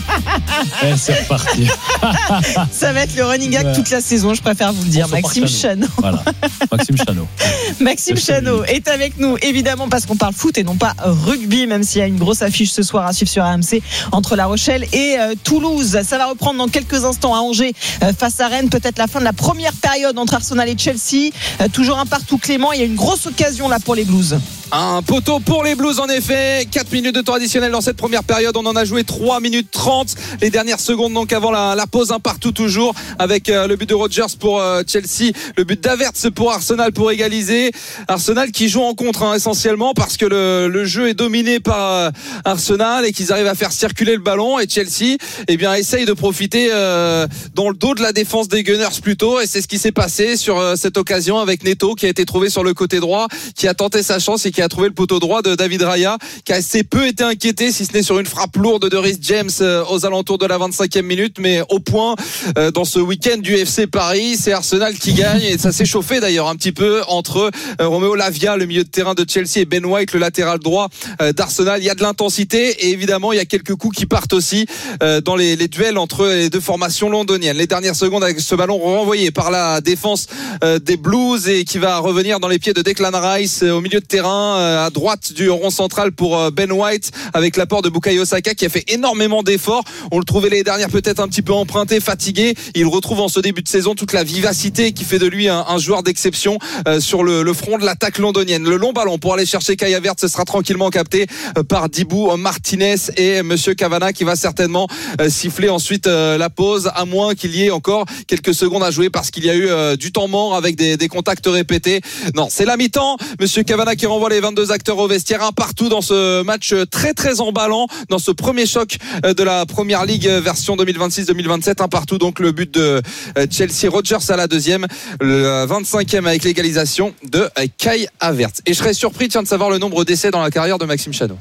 S5: Ouais, c'est reparti.
S2: Ça va être le running gag ouais. toute la saison, je préfère vous le dire. Maxime Chanot.
S5: Voilà. Maxime Chanot.
S2: Maxime Chanot est avec nous, évidemment, parce qu'on parle foot et non pas rugby, même s'il y a une grosse affiche ce soir à suivre sur R M C entre La Rochelle et euh, Toulouse. Ça va reprendre dans quelques instants à Angers euh, face à Rennes. Peut-être la fin de la première période entre Arsenal et Chelsea. Euh, toujours un partout Clément. Il y a une grosse occasion là pour les Blues.
S1: Un poteau pour les Blues en effet. quatre minutes de temps additionnel dans cette première période. On en a joué trois minutes trente. Les dernières secondes donc avant la, la pause, un partout toujours avec euh, le but de Rodgers pour euh, Chelsea, le but d'Havertz pour Arsenal pour égaliser. Arsenal qui joue en contre hein, essentiellement parce que le, le jeu est dominé par euh, Arsenal et qu'ils arrivent à faire circuler le ballon, et Chelsea eh bien essaye de profiter euh, dans le dos de la défense des Gunners plutôt, et c'est ce qui s'est passé sur euh, cette occasion avec Neto qui a été trouvé sur le côté droit, qui a tenté sa chance et qui a trouvé le poteau droit de David Raya, qui a assez peu été inquiété si ce n'est sur une frappe lourde de Reece James euh, aux alentours de la vingt-cinquième minute, mais au point euh, dans ce week-end du F C Paris, c'est Arsenal qui gagne, et ça s'est chauffé d'ailleurs un petit peu entre euh, Romeo Lavia, le milieu de terrain de Chelsea, et Ben White, le latéral droit euh, d'Arsenal. Il y a de l'intensité et évidemment il y a quelques coups qui partent aussi euh, dans les, les duels entre les deux formations londoniennes. Les dernières secondes avec ce ballon renvoyé par la défense euh, des Blues et qui va revenir dans les pieds de Declan Rice euh, au milieu de terrain euh, à droite du rond central pour euh, Ben White, avec l'apport de Bukayo Saka qui a fait énormément d'efforts. On le trouvait les dernières peut-être un petit peu emprunté, fatigué. Il retrouve en ce début de saison toute la vivacité qui fait de lui un, un joueur d'exception euh, sur le, le front de l'attaque londonienne. Le long ballon pour aller chercher Kai Havertz, ce sera tranquillement capté euh, par Dibou Martinez et Monsieur Cavana qui va certainement euh, siffler ensuite euh, la pause, à moins qu'il y ait encore quelques secondes à jouer parce qu'il y a eu euh, du temps mort avec des, des contacts répétés. Non, c'est la mi-temps. Monsieur Cavana qui renvoie les vingt-deux acteurs au vestiaire, un partout dans ce match très très emballant, dans ce premier choc de la Première Ligue version deux mille vingt-six deux mille vingt-sept, un partout, donc le but de Chelsea. Rodgers à la deuxième, le vingt-cinquième avec l'égalisation de Kai Havertz. Et je serais surpris tiens, de savoir le nombre d'essais dans la carrière de Maxime Chanot.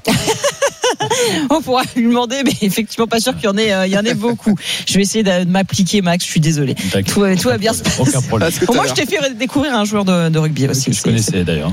S2: On pourra lui demander, mais effectivement pas sûr qu'il y en ait, euh, il y en ait beaucoup. Je vais essayer de m'appliquer, Max. Je suis désolé. Tout, tout va bien se passer.
S5: Aucun problème.
S2: Bon, moi, je t'ai fait découvrir un joueur de, de rugby aussi.
S5: Que je connaissais d'ailleurs.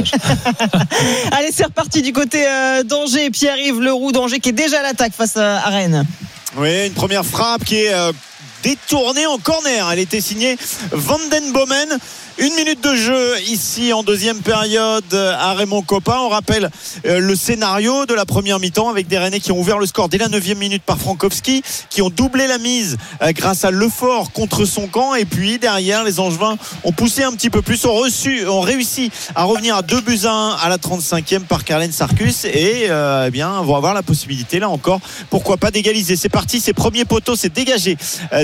S2: Allez, c'est reparti du côté euh, d'Angers. Pierre-Yves Leroux d'Angers qui est déjà à l'attaque face à, à Rennes.
S4: Oui, une première frappe qui est euh, détournée en corner. Elle était signée Van den Bomen. Une minute de jeu ici en deuxième période à Raymond Kopa. On rappelle euh, le scénario de la première mi-temps avec des Rennais qui ont ouvert le score dès la neuvième minute par Frankowski, qui ont doublé la mise euh, grâce à Lefort contre son camp, et puis derrière les Angevins ont poussé un petit peu plus, ont, reçu, ont réussi à revenir à deux buts à un à la trente-cinquième par Carlen Sarkus, et euh, eh bien vont avoir la possibilité là encore, pourquoi pas, d'égaliser. C'est parti, c'est premier poteau, c'est dégagé euh,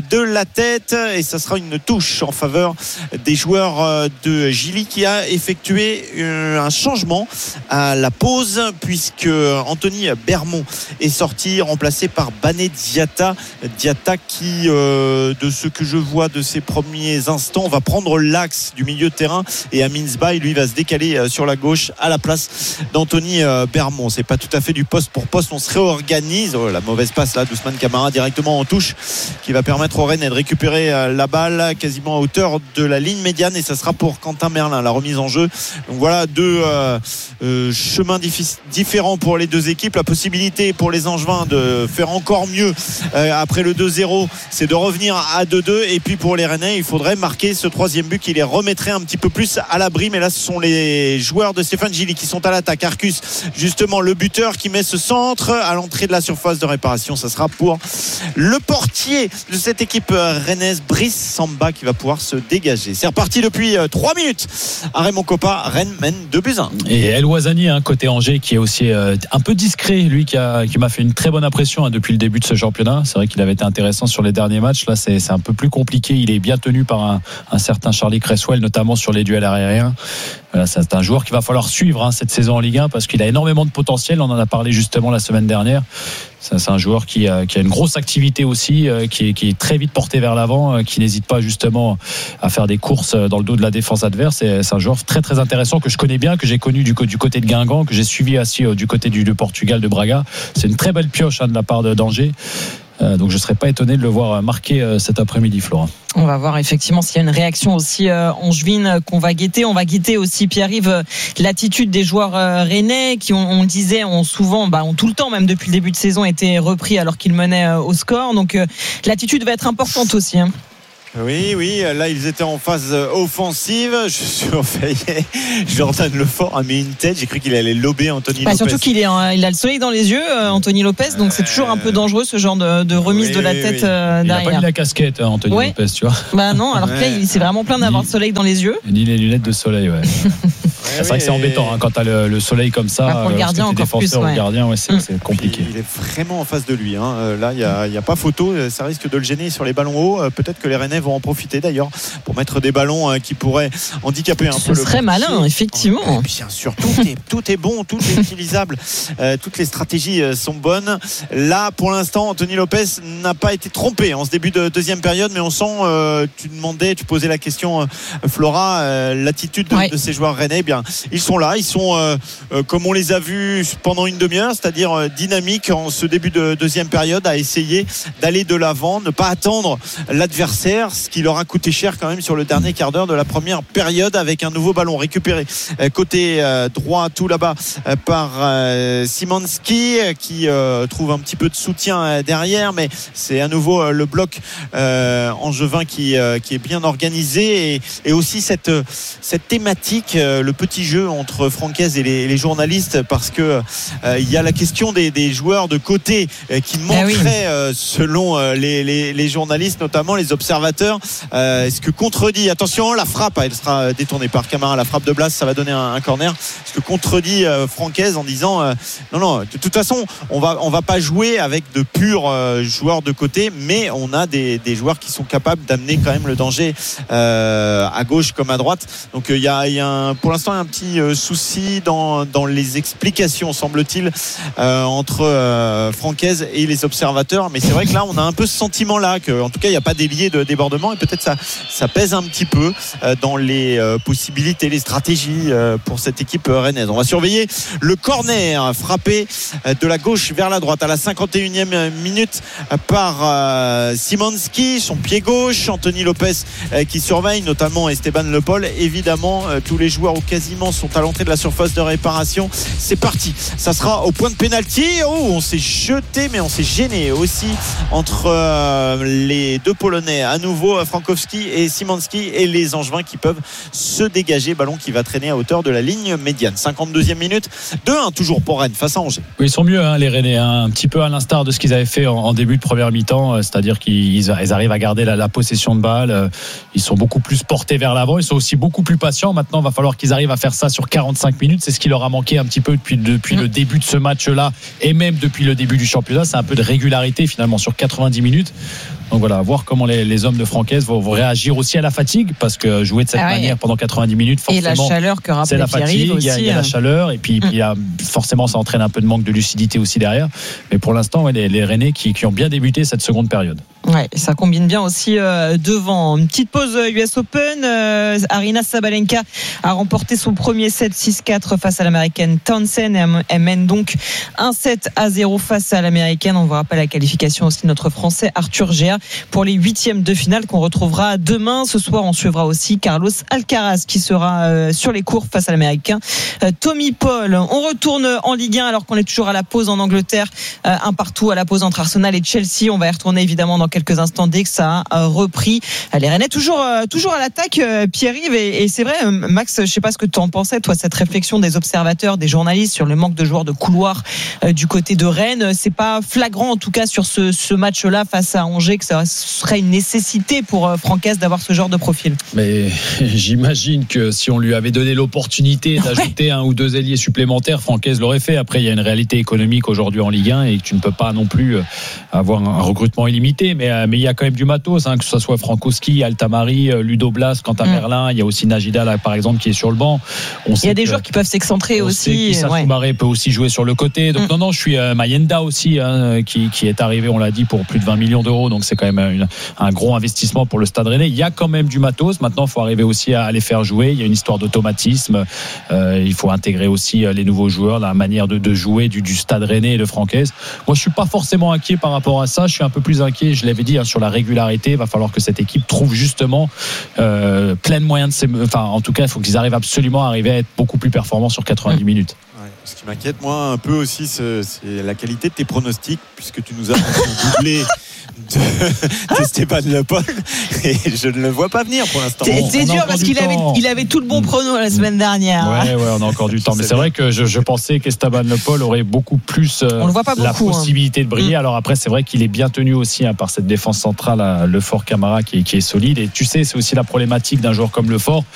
S4: de la tête et ça sera une touche en faveur des joueurs de Gilly qui a effectué un changement à la pause puisque Anthony Bermond est sorti remplacé par Bané Diatta. Diatta qui euh, de ce que je vois de ses premiers instants va prendre l'axe du milieu de terrain et Amin Zbaï lui va se décaler sur la gauche à la place d'Anthony Bermond. C'est pas tout à fait du poste pour poste, on se réorganise. Oh, la mauvaise passe là d'Ousmane Camara directement en touche qui va permettre au Rennais de récupérer la balle quasiment à hauteur de la ligne médiane et ça sera pour Quentin Merlin la remise en jeu. Donc voilà deux euh, euh, chemins diffi- différents pour les deux équipes. La possibilité pour les Angevins de faire encore mieux euh, après le deux zéro, c'est de revenir à deux deux et puis pour les Rennais il faudrait marquer ce troisième but qui les remettrait un petit peu plus à l'abri, mais là ce sont les joueurs de Stéphane Gilly qui sont à l'attaque. Arcus justement le buteur qui met ce centre à l'entrée de la surface de réparation, ça sera pour le portier de cette équipe rennaise Brice Samba qui va pouvoir se dégager. C'est reparti depuis trois minutes à Raymond Kopa. Rennes mène deux buts à un.
S5: Et El Ouazzani, hein, côté Angers, qui est aussi euh, un peu discret, lui qui, a, qui m'a fait une très bonne impression hein, depuis le début de ce championnat. C'est vrai qu'il avait été intéressant sur les derniers matchs. Là c'est, c'est un peu plus compliqué. Il est bien tenu par un, un certain Charlie Cresswell, notamment sur les duels aériens. Voilà, c'est un joueur qu'il va falloir suivre hein, cette saison en Ligue un parce qu'il a énormément de potentiel. On en a parlé justement la semaine dernière. Ça, c'est un joueur qui a, qui a une grosse activité aussi, euh, qui, est, qui est très vite porté vers l'avant, euh, qui n'hésite pas justement à faire des courses dans le dos de la défense adverse. C'est, c'est un joueur très très intéressant que je connais bien, que j'ai connu du, du côté de Guingamp, que j'ai suivi aussi euh, du côté du, du Portugal de Braga. C'est une très belle pioche hein, de la part de d'Angers. Euh, donc je ne serais pas étonné de le voir marquer euh, cet après-midi, Florent.
S2: On va voir effectivement s'il y a une réaction aussi euh, angevine qu'on va guetter. On va guetter aussi, Pierre-Yves, euh, l'attitude des joueurs euh, rennais qui, on, on le disait, ont souvent, bah, ont tout le temps, même depuis le début de saison, été repris alors qu'ils menaient euh, au score. Donc euh, l'attitude va être importante aussi. Hein.
S4: Oui, oui, là ils étaient en phase offensive. Je surveillais Jordan Lefort a mis une tête. J'ai cru qu'il allait lober Anthony
S2: bah,
S4: Lopez.
S2: Surtout qu'il est, en, il a le soleil dans les yeux, Anthony Lopez. Donc c'est toujours un peu dangereux ce genre de, de remise
S4: oui,
S2: de la
S4: oui,
S2: tête
S4: oui.
S2: derrière.
S5: Il n'a pas mis la casquette, Anthony
S2: ouais.
S5: Lopez, tu vois.
S2: Bah non, alors ouais. que là il s'est vraiment plein d'avoir le soleil dans les yeux.
S5: Ni les lunettes de soleil, ouais. C'est vrai que c'est embêtant hein, quand t'as le, le soleil comme ça.
S2: Bah, pour le gardien encore plus.
S5: Ouais.
S2: Le
S5: gardien, ouais, c'est, mmh. c'est compliqué.
S4: Il est vraiment en face de lui. Hein. Là, il n'y a, a pas photo. Ça risque de le gêner sur les ballons hauts. Peut-être que les Rennais vont en profiter d'ailleurs pour mettre des ballons qui pourraient handicaper un
S2: Ce
S4: peu le.
S2: Ce serait malin, effectivement.
S4: Et bien sûr, tout est, tout est bon, tout est utilisable. Euh, toutes les stratégies sont bonnes. Là, pour l'instant, Anthony Lopez n'a pas été trompé en ce début de deuxième période, mais on sent, euh, tu demandais, tu posais la question, euh, Flora, euh, l'attitude de, ouais. de ces joueurs rennais. Eh bien, ils sont là, ils sont euh, euh, comme on les a vus pendant une demi-heure, c'est-à-dire euh, dynamiques en ce début de deuxième période, à essayer d'aller de l'avant, ne pas attendre l'adversaire, ce qui leur a coûté cher quand même sur le dernier quart d'heure de la première période, avec un nouveau ballon récupéré euh, côté euh, droit tout là-bas euh, par euh, Szymanski qui euh, trouve un petit peu de soutien euh, derrière, mais c'est à nouveau euh, le bloc euh, angevin qui, euh, qui est bien organisé et, et aussi cette, cette thématique, euh, le petit jeu entre Francaise et les, les journalistes, parce que euh, il y a la question des, des joueurs de côté euh, qui manqueraient ah oui. euh, selon euh, les, les, les journalistes, notamment les observateurs. Euh, est-ce que contredit, attention, la frappe, elle sera détournée par Camara, la frappe de Blas, ça va donner un, un corner. Est-ce que contredit euh, Francaise en disant euh, non non, de toute façon on va on va pas jouer avec de purs euh, joueurs de côté, mais on a des, des joueurs qui sont capables d'amener quand même le danger euh, à gauche comme à droite. Donc il euh, y a, y a un, pour l'instant un petit euh, souci dans dans les explications, semble-t-il, euh, entre euh, Francaise et les observateurs. Mais c'est vrai que là on a un peu ce sentiment là que en tout cas il n'y a pas d'ailier de débordement, et peut-être ça ça pèse un petit peu euh, dans les euh, possibilités, les stratégies euh, pour cette équipe euh, rennaise. On va surveiller le corner frappé euh, de la gauche vers la droite à la cinquante et unième minute euh, par euh, Szymanski, son pied gauche. Anthony Lopez euh, qui surveille, notamment Esteban Le Paul. Évidemment, euh, tous les joueurs ou quasiment sont à l'entrée de la surface de réparation. C'est parti, ça sera au point de pénalty. Oh, on s'est jeté, mais on s'est gêné aussi entre euh, les deux Polonais, à nouveau Frankowski et Szymanski, et les Angevins qui peuvent se dégager. Ballon qui va traîner à hauteur de la ligne médiane. cinquante-deuxième minute, deux un toujours pour Rennes face à Angers.
S5: Oui, ils sont mieux hein, les Rennais, hein, un petit peu à l'instar de ce qu'ils avaient fait en, en début de première mi-temps, euh, c'est-à-dire qu'ils ils arrivent à garder la, la possession de balle, euh, ils sont beaucoup plus portés vers l'avant, ils sont aussi beaucoup plus patients. Maintenant il va falloir qu'ils arrivent à faire ça sur quarante-cinq minutes, c'est ce qui leur a manqué un petit peu depuis, depuis mmh. le début de ce match-là, et même depuis le début du championnat. C'est un peu de régularité finalement sur quatre-vingt-dix minutes. Donc voilà, à voir comment les, les hommes de Francaise vont, vont réagir aussi à la fatigue, parce que jouer de cette
S2: ah ouais.
S5: manière pendant quatre-vingt-dix minutes, forcément,
S2: et la chaleur que
S5: c'est la fatigue, il y, il y a la chaleur, et puis,
S2: mm.
S5: puis il y a, forcément ça entraîne un peu de manque de lucidité aussi derrière. Mais pour l'instant, ouais, les, les Rennais qui, qui ont bien débuté cette seconde période.
S2: Ouais, ça combine bien aussi euh, devant. Une petite pause U S Open. Euh, Aryna Sabalenka a remporté son premier set six quatre face à l'américaine Townsend et elle mène donc un set à zéro face à l'américaine. On vous rappelle la qualification aussi de notre français Arthur Géa pour les huitièmes de finale qu'on retrouvera demain. Ce soir, on suivra aussi Carlos Alcaraz qui sera euh, sur les cours face à l'américain euh, Tommy Paul. On retourne en Ligue un alors qu'on est toujours à la pause en Angleterre, euh, un partout à la pause entre Arsenal et Chelsea. On va y retourner évidemment dans quelques instants dès que ça a repris. Les Rennais toujours toujours à l'attaque, Pierre-Yves, et, et c'est vrai, Max, je sais pas ce que tu en pensais toi, cette réflexion des observateurs, des journalistes sur le manque de joueurs de couloir euh, du côté de Rennes. C'est pas flagrant en tout cas sur ce, ce match-là face à Angers que ça serait une nécessité pour euh, Francaise d'avoir ce genre de profil.
S5: Mais j'imagine que si on lui avait donné l'opportunité d'ajouter ouais. un ou deux ailiers supplémentaires, Francaise l'aurait fait. Après, il y a une réalité économique aujourd'hui en Ligue un et tu ne peux pas non plus avoir un recrutement illimité. Mais, mais il y a quand même du matos, hein, que ce soit Frankowski, Altamari, Ludo Blas, Quentin mmh. Merlin. Il y a aussi Najida, là, par exemple, qui est sur le banc. On
S2: il y a des joueurs qui peuvent s'excentrer aussi.
S5: Issa
S2: ouais.
S5: Soumaré peut aussi jouer sur le côté. Donc mmh. non, non, je suis euh, Mayenda aussi, hein, qui, qui est arrivé, on l'a dit, pour plus de vingt millions d'euros. Donc c'est quand même une, un gros investissement pour le Stade Rennais. Il y a quand même du matos. Maintenant, il faut arriver aussi à les faire jouer. Il y a une histoire d'automatisme. Euh, il faut intégrer aussi les nouveaux joueurs, la manière de, de jouer du, du Stade Rennais et de Francaise. Moi, je suis pas forcément inquiet par rapport à ça. Je suis un peu plus inquiet, je l'avais dit, hein, sur la régularité. Il va falloir que cette équipe trouve justement euh, plein de moyens de s'é... enfin, en tout cas, il faut qu'ils arrivent absolument à arriver à être beaucoup plus performants sur quatre-vingt-dix mmh. minutes.
S4: Ouais, ce qui m'inquiète, moi, un peu aussi, c'est, c'est la qualité de tes pronostics, puisque tu nous as doublé de Stéphane Le Paul et je ne le vois pas venir pour l'instant.
S2: C'est, c'est dur parce qu'il avait, il avait tout le bon prono la semaine dernière.
S5: Ouais, ouais, on a encore du temps. Mais c'est, c'est vrai que je, je pensais qu'Esteban Le Paul aurait beaucoup plus euh, la beaucoup, possibilité hein. de briller. Alors après, c'est vrai qu'il est bien tenu aussi hein, par cette défense centrale, le Fort Camara qui est, qui est solide. Et tu sais, c'est aussi la problématique d'un joueur comme Le Fort.